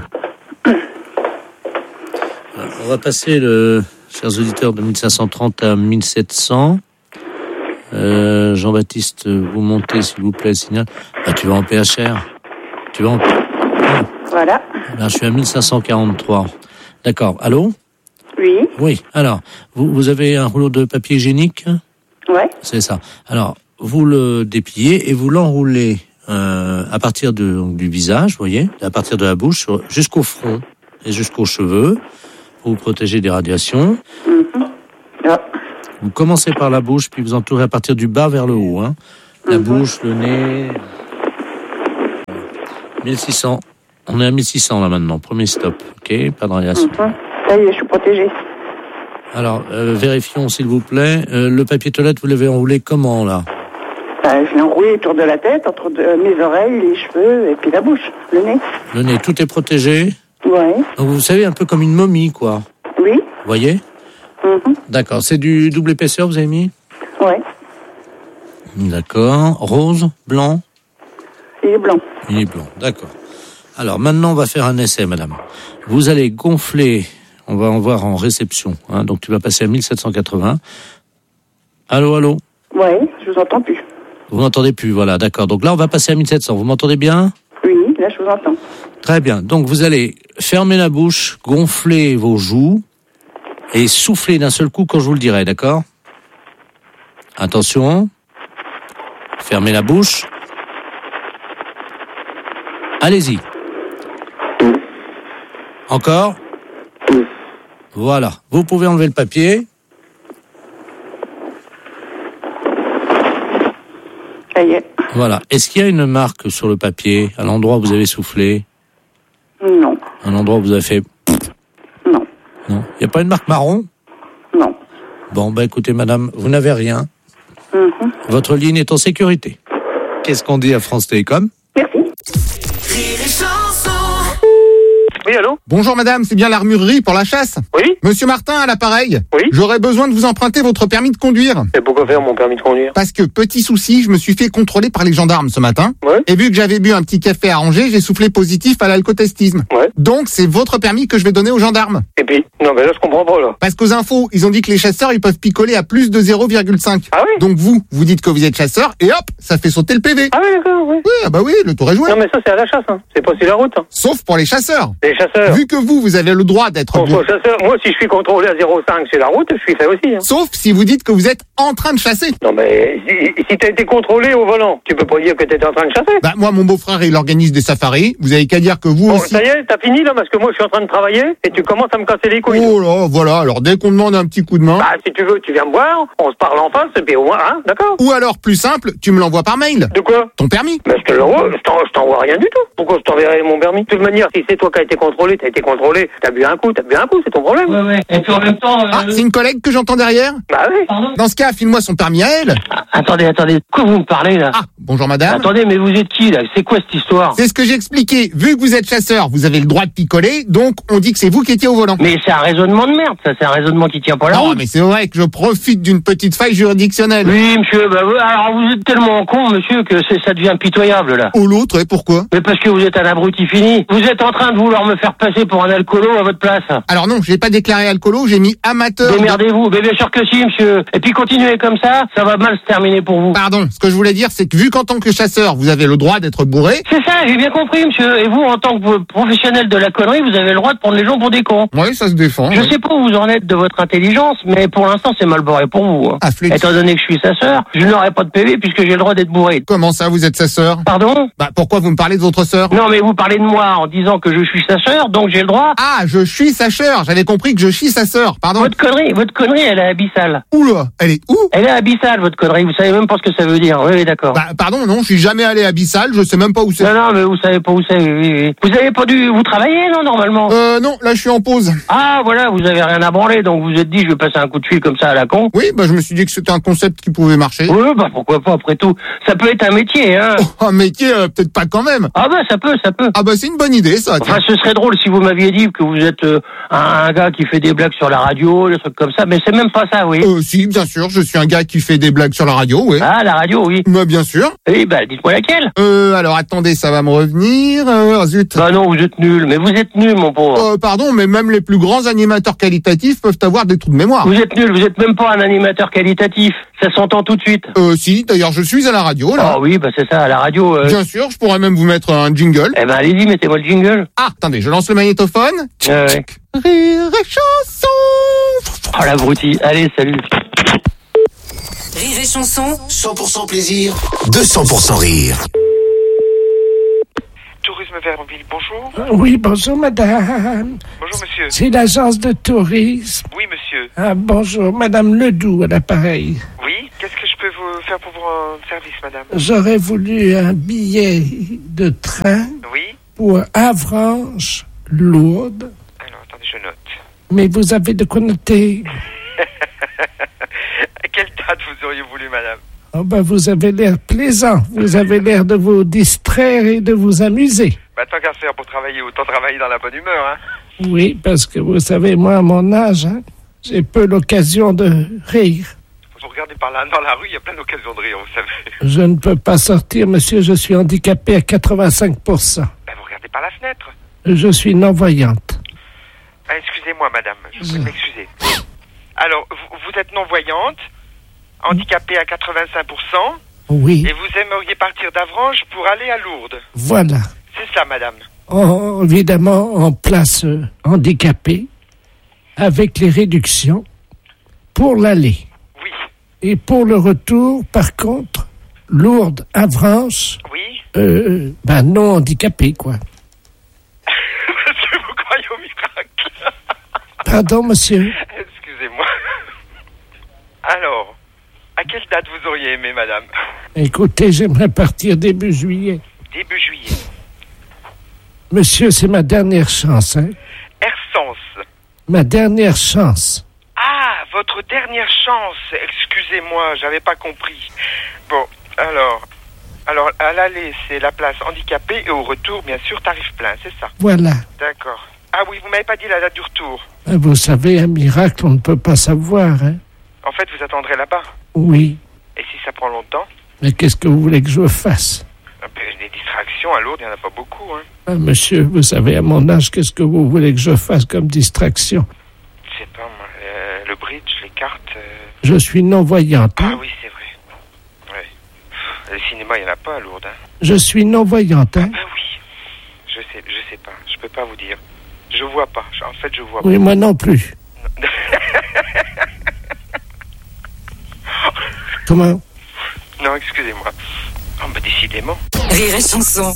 Alors, on va passer, le, chers auditeurs, de mille cinq cent trente à mille sept cents. Euh, Jean-Baptiste, vous montez s'il vous plaît le signal. Ah, tu vas en P H R. Tu vas en... Voilà. Là, je suis à mille cinq cent quarante-trois. D'accord. Allô? Oui. Oui. Alors, vous, vous avez un rouleau de papier hygiénique? Ouais. C'est ça. Alors, vous le dépliez et vous l'enroulez euh, à partir de, donc, du visage, vous voyez, à partir de la bouche jusqu'au front et jusqu'aux cheveux pour vous protéger des radiations. Mm-hmm. Ah. Vous commencez par la bouche, puis vous entourez à partir du bas vers le haut. Hein. La mm-hmm. bouche, le nez... mille six cents. On est à mille six cents là maintenant. Premier stop. Ok, pas de radiation. Mm-hmm. Ça y est, je suis protégée. Alors, euh, vérifions s'il vous plaît. Euh, le papier toilette, vous l'avez enroulé comment là? Ben, je l'ai enroulé autour de la tête, entre de, mes oreilles, les cheveux et puis la bouche, le nez. Le nez, tout est protégé? Ouais. Donc vous savez, un peu comme une momie, quoi. Oui. Vous voyez? Mm-hmm. D'accord. C'est du double épaisseur, vous avez mis? Ouais. D'accord. Rose? Blanc? Il est blanc. Il est blanc, d'accord. Alors maintenant, on va faire un essai, madame. Vous allez gonfler, on va en voir en réception, hein, donc tu vas passer à mille sept cent quatre-vingts. Allô, allô? Ouais, je vous entends plus. Vous m'entendez plus, voilà, d'accord. Donc là, on va passer à mille sept cents. Vous m'entendez bien? Oui, là, je vous entends. Très bien. Donc vous allez fermer la bouche, gonfler vos joues et souffler d'un seul coup quand je vous le dirai, d'accord? Attention. Fermez la bouche. Allez-y. Encore. Voilà. Vous pouvez enlever le papier. Ça y est. Voilà. Est-ce qu'il y a une marque sur le papier, à l'endroit où vous avez soufflé? Non. Un endroit où vous avez fait... Non. Non. Il n'y a pas une marque marron? Non. Bon, bah écoutez, madame, vous n'avez rien. Mm-hmm. Votre ligne est en sécurité. Qu'est-ce qu'on dit à France Télécom? Merci. Oui, allô? Bonjour madame, c'est bien l'armurerie pour la chasse? Oui. Monsieur Martin à l'appareil? Oui. J'aurais besoin de vous emprunter votre permis de conduire. Et pourquoi faire mon permis de conduire? Parce que, petit souci, je me suis fait contrôler par les gendarmes ce matin. Ouais. Et vu que j'avais bu un petit café à Angers, j'ai soufflé positif à l'alcotestisme. Ouais. Donc, c'est votre permis que je vais donner aux gendarmes. Et puis? Non, mais là, je comprends pas, là. Parce qu'aux infos, ils ont dit que les chasseurs, ils peuvent picoler à plus de zéro virgule cinq. Ah oui? Donc vous, vous dites que vous êtes chasseur, et hop, ça fait sauter le P V. Ah oui, d'accord, oui. Oui, ah bah oui, le tour est joué. Non, mais ça, c'est à la chasse, hein. C'est pas sur la route, hein. Sauf pour les chasseurs. Les chasseurs. Vu que vous, vous avez le droit d'être... Bon, bon, chasseur, moi, si je suis contrôlé à zéro virgule cinq sur la route, je suis ça aussi, hein. Sauf si vous dites que vous êtes en train de chasser. Non, mais si, si t'as été contrôlé au volant, tu peux pas dire que t'étais en train de chasser. Bah, moi, mon beau-frère, il organise des safaris. Vous avez qu'à dire que vous Bon, aussi... ça y est, t'as fini, là, parce que moi, je suis en train de travailler, et tu commences à me casser les couilles. Oh là, voilà. Alors, dès qu'on demande un petit coup de main... Bah, si tu veux, tu viens me voir, on se parle en face, et puis au moins, hein, d'accord? Ou alors, plus simple, tu me l'envoies par mail. De quoi? Ton permis. Mais je te l'envoie, je t'en- je t'envoie rien du tout. Pourquoi je t'enverrai mon permis? De toute manière, si c'est toi qui as été contrôlé, t'as été contrôlé, t'as bu un coup, t'as bu un coup, c'est ton problème. Ouais, ouais. Et puis en même temps... euh, Ah, c'est une collègue que j'entends derrière? Bah oui. Pardon? Dans ce cas, file-moi son permis à elle. Attendez, attendez. Quoi vous me parlez, là? Ah, bonjour madame. Attendez, mais vous êtes qui, là? C'est quoi cette histoire? C'est ce que j'ai expliqué. Vu que vous êtes chasseur, vous avez le droit de picoler, donc on dit que c'est vous qui étiez au volant. Mais c'est un raisonnement de merde, ça. C'est un raisonnement qui tient pas la Non, route. mais c'est vrai que je profite d'une petite faille juridictionnelle. Oui, monsieur, bah, vous- alors vous êtes tellement con, monsieur, que c'est- ça devient pitoyable, là. Ou l'autre, et pourquoi? Mais parce que vous êtes un abruti fini. Vous êtes en train de vouloir me faire passer pour un alcoolo à votre place. Alors non, j'ai pas déclaré alcoolo, j'ai mis amateur. de- Démerdez-vous. Mais bien sûr que si, monsieur. Et puis continuez comme ça, ça va mal se terminer pour vous. Pardon, ce que je voulais dire, c'est que vu qu'en tant que chasseur, vous avez le droit d'être bourré... C'est ça, j'ai bien compris, monsieur. Et vous, en tant que professionnel de la connerie, vous avez le droit de prendre les gens pour des cons. Oui, ça se défend. Je ouais. sais pas où vous en êtes de votre intelligence, mais pour l'instant, c'est mal barré pour vous. hein. Ah, flûte. Étant donné que je suis sa sœur, je n'aurai pas de P V puisque j'ai le droit d'être bourré. Comment ça, vous êtes sa sœur? Pardon? Bah, pourquoi vous me parlez de votre sœur? Non, mais vous parlez de moi en disant que je suis sa sœur, donc j'ai le droit. Ah, je suis sa sœur. J'avais compris que je chie sa sœur. Pardon. Votre connerie, votre connerie, elle est abyssale. Oula, elle est où? Elle est abyssale, votre connerie. Vous savez même pas ce que ça veut dire. Oui, oui, d'accord. Bah, pardon, non, je suis jamais allé à Abyssal, je sais même pas où c'est. Non, non, mais vous savez pas où c'est. Oui, oui, oui. Vous avez pas dû, vous travaillez, non, normalement? Euh, non, là, je suis en pause. Ah, voilà, vous avez rien à branler, donc vous vous êtes dit, je vais passer un coup de fil comme ça à la con. Oui, bah, je me suis dit que c'était un concept qui pouvait marcher. Oui, bah pourquoi pas, après tout. Ça peut être un métier, hein. Oh, un métier, euh, peut-être pas quand même. Ah bah ça peut, ça peut. Ah bah, c'est une bonne idée, ça. tiens. Enfin, ce serait drôle si vous m'aviez dit que vous êtes euh, un, un gars qui fait des blagues sur la radio, des trucs comme ça, mais c'est même pas ça, oui. Euh, si, bien sûr, je suis un gars qui fait des blagues sur la radio, oui. Ah, la radio, oui. Bah, bien sûr. Eh bah, dites-moi laquelle. Euh, alors, attendez, ça va me revenir. Euh, zut. Bah non, vous êtes nul, mais vous êtes nul, mon pauvre. Euh, pardon, mais même les plus grands animateurs qualitatifs peuvent avoir des trous de mémoire. Vous êtes nul, vous êtes même pas un animateur qualitatif. Ça s'entend tout de suite. Euh, si, d'ailleurs, je suis à la radio, là. Ah oui, bah c'est ça, à la radio. Euh... Bien sûr, je pourrais même vous mettre un jingle. Eh ben allez-y, mettez-moi le jingle. Ah, attendez, je lance le magnétophone. Euh, ouais. Rire et chanson. Oh la broutille, allez, salut. Rire et chanson. cent pour cent plaisir, deux cents pour cent rire. Tourisme Verville, bonjour. Ah, oui, bonjour madame. Bonjour monsieur. C'est l'agence de tourisme. Oui monsieur. Ah, bonjour, madame Ledoux à l'appareil. Oui, qu'est-ce que je peux vous faire pour votre service, madame? J'aurais voulu un billet de train Oui. pour Avranches, Lourdes. Alors, attendez, je note. Mais vous avez de quoi noter? À quelle date vous auriez voulu, madame? Oh ben, vous avez l'air plaisant. Vous avez l'air de vous distraire et de vous amuser. Bah, tant qu'à faire pour travailler, autant travailler dans la bonne humeur, hein. Oui, parce que vous savez, moi, à mon âge, hein, j'ai peu l'occasion de rire. Vous regardez par là, dans la rue, il y a plein d'occasions de rire, vous savez. Je ne peux pas sortir, monsieur, je suis handicapé à quatre-vingt-cinq pour cent. Bah, vous regardez par la fenêtre. Je suis non-voyante. Ah, excusez-moi, madame, je vous prie de m'excuser. Alors, vous, vous êtes non-voyante, handicapée à quatre-vingt-cinq pour cent. Oui. Et vous aimeriez partir d'Avranches pour aller à Lourdes. Voilà. C'est ça, madame. En, évidemment, en place euh, handicapée, avec les réductions pour l'aller. Oui. Et pour le retour, par contre, Lourdes, Avranches, oui. euh, ben non handicapé, quoi. Monsieur, vous croyez au miracle? Pardon, monsieur. Excusez-moi. Alors, à quelle date vous auriez aimé, madame? Écoutez, j'aimerais partir début juillet. Début juillet. Monsieur, c'est ma dernière chance, hein? Ersens. Ma dernière chance. Ah, votre dernière chance. Excusez-moi, j'avais pas compris. Bon, alors, alors à l'aller, c'est la place handicapée et au retour, bien sûr, tarif plein, c'est ça? Voilà. D'accord. Ah oui, vous m'avez pas dit la date du retour. Vous savez, un miracle, on ne peut pas savoir, hein? En fait, vous attendrez là-bas. Oui. Et si ça prend longtemps? Mais qu'est-ce que vous voulez que je fasse? Des distractions à Lourdes, il n'y en a pas beaucoup, hein. Ah, monsieur, vous savez, à mon âge, qu'est-ce que vous voulez que je fasse comme distraction? Je sais pas, moi, euh, le bridge, les cartes... Euh... Je suis non-voyante, hein? Ah oui, c'est vrai. Ouais. Le cinéma, il n'y en a pas à Lourdes, hein. Je suis non-voyante, hein? Ah bah oui. Je sais, je sais pas, je peux pas vous dire. Je vois pas, en fait, je vois pas. Oui, moi non plus. Comment? Non, excusez-moi. Oh, bah, décidément. Rire et chanson.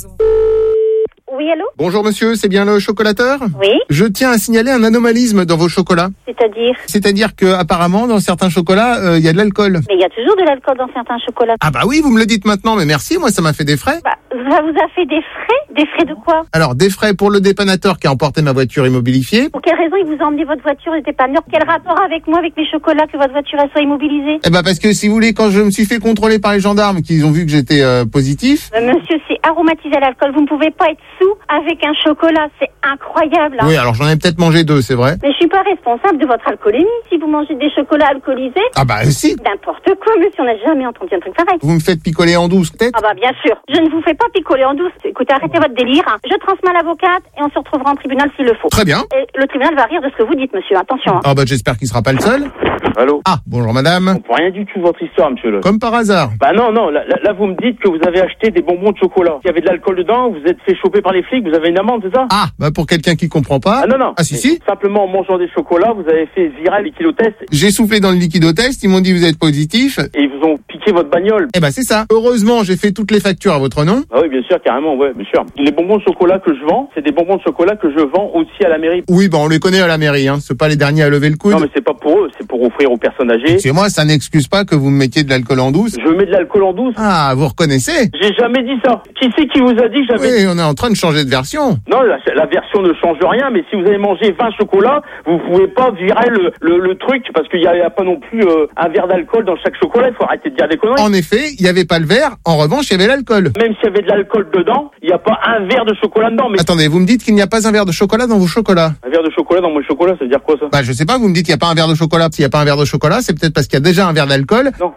Oui, allô? Bonjour monsieur, c'est bien le chocolateur? Oui. Je tiens à signaler un anomalisme dans vos chocolats. C'est-à-dire? C'est-à-dire que apparemment dans certains chocolats, il euh, y a de l'alcool. Mais il y a toujours de l'alcool dans certains chocolats. Ah bah oui, vous me le dites maintenant, mais merci, moi ça m'a fait des frais. Bah, ça vous a fait des frais? Des frais de quoi? Alors, des frais pour le dépannateur qui a emporté ma voiture immobilifiée. Pour quelle raison il vous a emmené votre voiture au dépanneur? Quel rapport avec moi, avec mes chocolats, que votre voiture elle soit immobilisée? Eh ben parce que si vous voulez, quand je me suis fait contrôler par les gendarmes, qu'ils ont vu que j'étais euh, positif. Euh, monsieur, c'est aromatisé à l'alcool. Vous ne pouvez pas être sous avec un chocolat. C'est incroyable. Hein. Oui, alors j'en ai peut-être mangé deux, c'est vrai. Mais je suis pas responsable de votre alcoolémie si vous mangez des chocolats alcoolisés. Ah bah si. N'importe quoi, monsieur. On n'a jamais entendu un truc pareil. Vous me faites picoler en douce, peut-être? Ah bah bien sûr. Je ne vous fais pas picoler en douce. Écoutez, arrêtez votre délire. Hein. Je transmets à l'avocate et on se retrouvera en tribunal s'il le faut. Très bien. Et le tribunal va rire de ce que vous dites, monsieur. Attention. Hein. Ah bah j'espère qu'il sera pas le seul. Allô? Ah, bonjour madame. On comprend rien du tout votre histoire, monsieur. Là. Comme par hasard. Bah non, non, là, là vous me dites que vous avez acheté des bonbons de chocolat. Il y avait de l'alcool dedans, vous êtes fait choper par les flics, vous avez une amende, c'est ça? Ah, bah pour quelqu'un qui comprend pas. Ah non, non. Ah si, si. Simplement en mangeant des chocolats, vous avez fait virer les kilotests. J'ai soufflé dans le liquidotest, ils m'ont dit vous êtes positif. Et ils vous ont piqué votre bagnole. Eh bah c'est ça. Heureusement, j'ai fait toutes les factures à votre nom. Ah oui, bien sûr, carrément, ouais, bien sûr. Les bonbons de chocolat que je vends, c'est des bonbons de chocolat que je vends aussi à la mairie. Oui, bah on les connaît à la mairie, hein. C'est pas les derniers à lever le coude. Non, mais c'est pas pour eux, c'est pour offrir aux personnes âgées. C'est moi, ça n'excuse pas que vous me mettiez de l'alcool en douce. Je mets de l'alcool en douce. Ah, vous reconnaissez? J'ai jamais dit ça. Qui c'est qui vous a dit que j'avais... Oui, on est en train de changer de version. Non, la, la version ne change rien, mais si vous avez mangé vingt chocolats, vous pouvez pas virer le, le, le truc, parce qu'il y a, y a pas non plus euh, un verre d'alcool dans chaque chocolat, il faut arrêter de dire des conneries. En effet, il y avait pas le verre, en revanche, il y avait l'alcool. Même s'il y avait de l'alcool dedans, il n'y a pas un verre de chocolat dedans. Mais... Attendez, vous me dites qu'il n'y a pas un verre de chocolat dans vos chocolats? Un verre de chocolat dans mon chocolat, ça veut dire quoi ça? Bah je sais pas, vous me dites qu'il n'y a pas un verre de chocolat. S'il n'y a pas un verre de chocolat, c'est peut-être parce qu'il y a déjà un verre d'alcool. Non, j'ai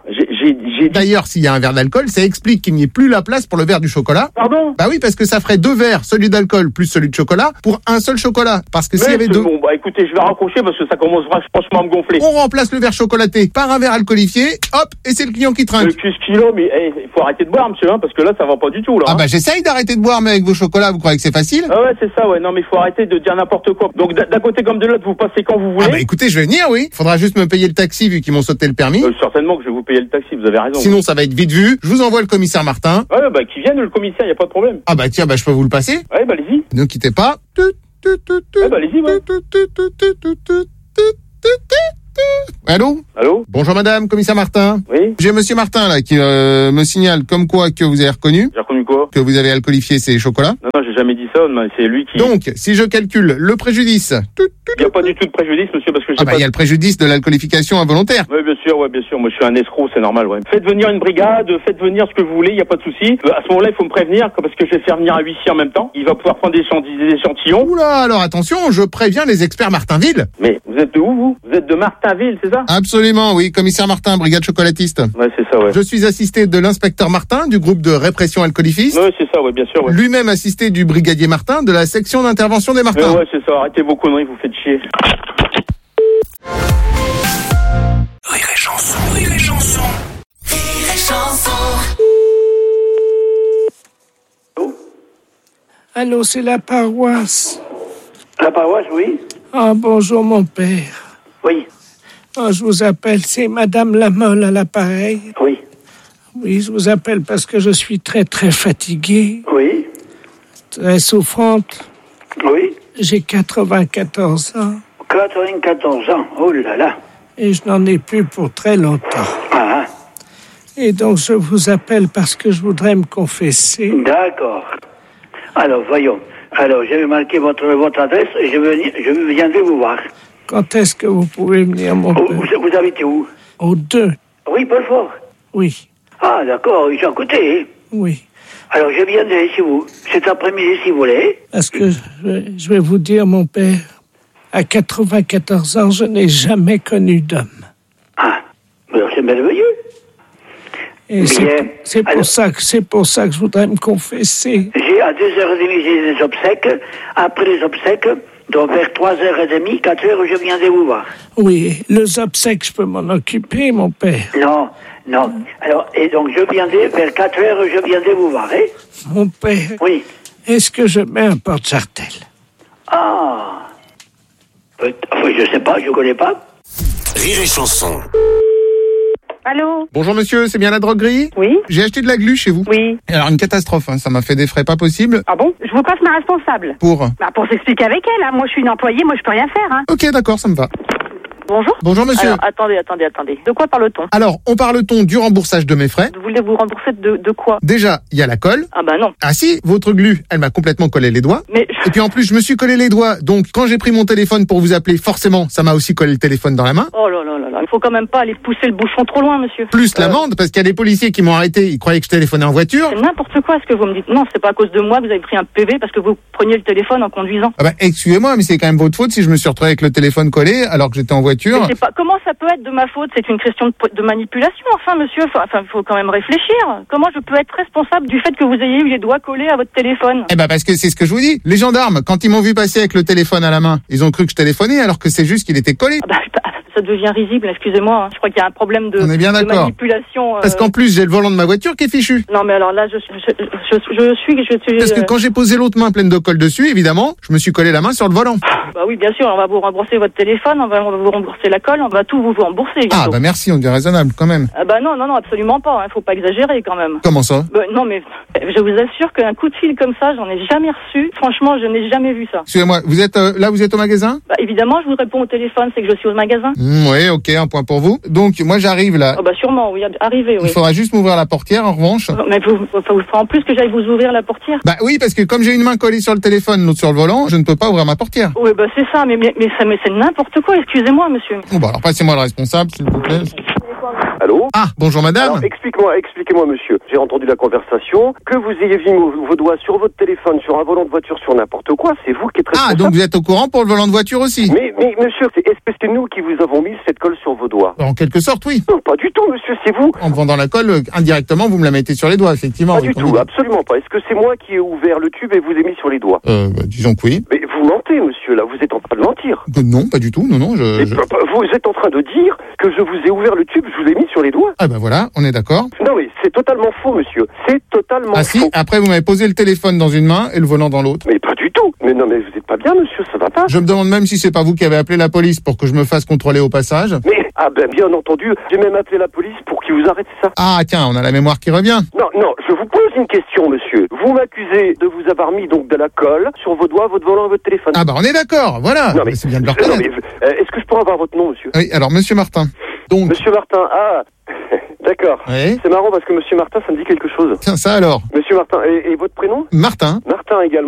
j'ai, j'ai... D'ailleurs, s'il y a un verre d'alcool, ça explique qu'il n'y ait plus la place pour le verre du chocolat. Pardon? Bah oui, parce que ça ferait deux verres, celui d'alcool plus celui de chocolat, pour un seul chocolat. Parce que s'il y avait deux... Bon, bah écoutez, je vais raccrocher parce que ça commence franchement à me gonfler. On remplace le verre chocolaté par un verre alcoolifié, hop, et c'est le client qui trinque. Le qu'est-ce qu'il a, mais il hey, faut arrêter de boire, monsieur, hein, parce que là, ça va pas du tout, là. Ah hein. bah j'essaye d'arrêter de boire, mais avec vos chocolats, vous croyez que c'est facile? Ah ouais, c'est ça, ouais. Non, mais il faut arrêter de dire n'importe quoi. Donc d'un côté comme de l'autre, vous passez quand vous voulez. Ah bah écoutez, je vais venir, oui. Faudra juste me payer le taxi vu qu'ils m'ont sauté le permis. Euh, certainement que je vais vous payer le taxi, vous avez raison. Sinon, ça va être vite vu. Je vous envoie le commissaire Martin. Ouais, bah qui vienne le commissaire, y a pas de problème. Ah bah tiens, bah je peux vous le passer. Ouais, bah allez-y. Ne quittez pas. Ouais, bah allez-y, ouais. Allô? Allô? Bonjour madame, commissaire Martin. Oui? J'ai monsieur Martin là qui euh, me signale comme quoi que vous avez reconnu. J'ai reconnu quoi? Que vous avez alcoolifié ces chocolats. Non, non, j'ai jamais dit ça, mais c'est lui qui... Donc, si je calcule le préjudice... Il n'y a pas du tout de préjudice, monsieur, parce que j'ai Ah bah pas... il y a le préjudice de l'alcoolification involontaire. Oui, bien sûr, ouais, bien sûr. Moi, je suis un escroc, c'est normal, ouais. Faites venir une brigade, faites venir ce que vous voulez, il n'y a pas de souci. Euh, à ce moment-là, il faut me prévenir, parce que je vais faire venir un huissier en même temps. Il va pouvoir prendre des, échantillons, des échantillons. Oula, alors attention, je préviens les experts Martinville. Mais vous êtes de où, vous? Vous êtes de Martinville, c'est ça? Absolument, oui, commissaire Martin, brigade chocolatiste. Ouais, c'est ça, ouais. Je suis assisté de l'inspecteur Martin, du groupe de répression alcoolifiste. Ouais, c'est ça, ouais, bien sûr, ouais. Lui-même assisté du brigadier Martin, de la section d'intervention des Martins. Ouais, ouais, c'est ça, arrêtez vos conneries, vous faites chier. Rire et chanson, rire et chanson. Rire et chanson. Allô, c'est la paroisse. La paroisse, oui. Ah, bonjour, mon père. Oui. Ah, je vous appelle, c'est Madame Lamolle à l'appareil. Oui. Oui, je vous appelle parce que je suis très, très fatigué. Oui. Très souffrante. Oui. J'ai quatre-vingt-quatorze ans. quatre-vingt-quatorze ans, oh là là. Et je n'en ai plus pour très longtemps. Ah. Et donc, je vous appelle parce que je voudrais me confesser. D'accord. Alors, voyons. Alors, je vais marquer votre, votre adresse et je, vais, je viendrai vous voir. Quand est-ce que vous pouvez venir, mon oh, père? Vous, vous habitez où? Au deux. Oui, Belfort. Oui. Ah, d'accord, ils sont à côté. Oui. Alors, je viendrai chez vous cet après-midi, si vous voulez. Parce que je vais, je vais vous dire, mon père, à quatre-vingt-quatorze ans, je n'ai jamais connu d'homme. Ah, alors c'est merveilleux. Et c'est, c'est, pour alors, ça que, c'est pour ça que je voudrais me confesser. J'ai à deux heures trente, j'ai des obsèques. Après les obsèques, donc vers trois heures trente, quatre heures, je viendrai vous voir. Oui, les obsèques, je peux m'en occuper, mon père. Non, non. Alors, et donc je viendrai vers quatre heures, je viendrai vous voir, hein? Mon père. Oui. Est-ce que je mets un porte-jartel? Ah. Enfin, je sais pas, je connais pas. Rire et chanson. Allô? Bonjour monsieur, c'est bien la droguerie? Oui. J'ai acheté de la glu chez vous. Oui. Alors une catastrophe, hein, ça m'a fait des frais pas possibles. Ah bon? Je vous passe ma responsable. Pour? Bah pour s'expliquer avec elle, hein. Moi je suis une employée, moi je peux rien faire, hein. Ok, d'accord, ça me va. Bonjour. Bonjour monsieur. Alors, attendez, attendez, attendez. De quoi parle-t-on? Alors, on parle-t-on du remboursage de mes frais? Vous voulez vous rembourser de, de quoi? Déjà, il y a la colle. Ah bah non. Ah si, votre glu, elle m'a complètement collé les doigts. Mais... Et puis en plus, je me suis collé les doigts, donc quand j'ai pris mon téléphone pour vous appeler, forcément, ça m'a aussi collé le téléphone dans la main. Oh là là là là, il faut quand même pas aller pousser le bouchon trop loin, monsieur. Plus euh... l'amende, parce qu'il y a des policiers qui m'ont arrêté, ils croyaient que je téléphonais en voiture. C'est n'importe quoi ce que vous me dites. Non, c'est pas à cause de moi que vous avez pris un P V parce que vous preniez le téléphone en conduisant. Ah bah, excusez-moi, mais c'est quand même votre faute si je me suis retrouvé avec le téléphone collé alors que j'étais en voiture. Mais c'est pas... Comment ça peut être de ma faute? C'est une question de, de manipulation, enfin, monsieur. Enfin, il faut quand même réfléchir. Comment je peux être responsable du fait que vous ayez eu les doigts collés à votre téléphone? Eh ben, parce que c'est ce que je vous dis. Les gendarmes, quand ils m'ont vu passer avec le téléphone à la main, ils ont cru que je téléphonais alors que c'est juste qu'il était collé. Ah bah, ça devient risible, excusez-moi. Hein. Je crois qu'il y a un problème de, On est bien de d'accord. manipulation. Euh... Parce qu'en plus, j'ai le volant de ma voiture qui est fichu. Non, mais alors là, je, je, je, je, je suis... Je suis Parce que quand j'ai posé l'autre main pleine de colle dessus, évidemment, je me suis collé la main sur le volant. Bah oui, bien sûr, on va vous rembourser votre téléphone, on va vous rembourser la colle, on va tout vous rembourser. Bientôt. Ah bah merci, on est raisonnable quand même. Ah bah non, non, non, absolument pas, hein, faut pas exagérer quand même. Comment ça? Bah, non mais, je vous assure qu'un coup de fil comme ça, j'en ai jamais reçu. Franchement, je n'ai jamais vu ça. Excusez-moi, vous êtes euh, là, vous êtes au magasin? Bah évidemment, je vous réponds au téléphone, c'est que je suis au magasin. Mmh, oui, ok, un point pour vous. Donc moi j'arrive là. Oh bah sûrement, oui, arrivez, oui. Il faudra juste m'ouvrir la portière en revanche. Mais vous, faut en plus que j'aille vous ouvrir la portière. Bah oui, parce que comme j'ai une main collée sur le téléphone, l'autre sur le volant, je ne peux pas ouvrir ma portière. Oui, bah c'est ça, mais, mais, mais, ça, mais c'est n'importe quoi, excusez-moi, monsieur. Bon bah alors passez-moi le responsable, s'il vous plaît. Allô? Ah, bonjour madame. Alors, explique-moi, expliquez-moi monsieur. J'ai entendu la conversation. Que vous ayez mis vos, vos doigts sur votre téléphone, sur un volant de voiture, sur n'importe quoi, c'est vous qui êtes responsable. Ah, donc vous êtes au courant pour le volant de voiture aussi? Mais, mais monsieur, c'est, est-ce que c'est nous qui vous avons mis cette colle sur vos doigts? En quelque sorte, oui. Non, pas du tout monsieur, c'est vous. En me vendant la colle, euh, indirectement, vous me la mettez sur les doigts, effectivement. Pas du tout, absolument pas. Est-ce que c'est moi qui ai ouvert le tube et vous ai mis sur les doigts? Euh, bah, disons que oui. Mais vous mentez monsieur, là, vous êtes en train de mentir. Euh, non, pas du tout, non, non, je... Mais je... p- p- vous êtes en train de dire que je vous ai ouvert le tube, je vous ai mis sur les doigts. Ah bah voilà, on est d'accord. Non mais c'est totalement faux monsieur, c'est totalement Ah faux. si, après vous m'avez posé le téléphone dans une main et le volant dans l'autre. Mais pas du tout. Mais non mais vous êtes pas bien monsieur, ça va pas. Je me demande même si c'est pas vous qui avez appelé la police pour que je me fasse contrôler au passage. Mais, ah ben bien entendu, j'ai même appelé la police pour qu'ils vous arrêtent ça. Ah tiens, on a la mémoire qui revient. Non, non, je vous pose une question monsieur. Vous m'accusez de vous avoir mis donc de la colle sur vos doigts, votre volant et votre téléphone. Ah bah on est d'accord, voilà. Non mais c'est bien de le non, reconnaître. mais, euh, est-ce que je pourrais avoir votre nom monsieur? Oui, alors monsieur Martin. Donc... Monsieur Martin, ah, d'accord. Oui. C'est marrant parce que monsieur Martin, ça me dit quelque chose. Tiens, ça alors. Monsieur Martin, et, et votre prénom? Martin. Martin également.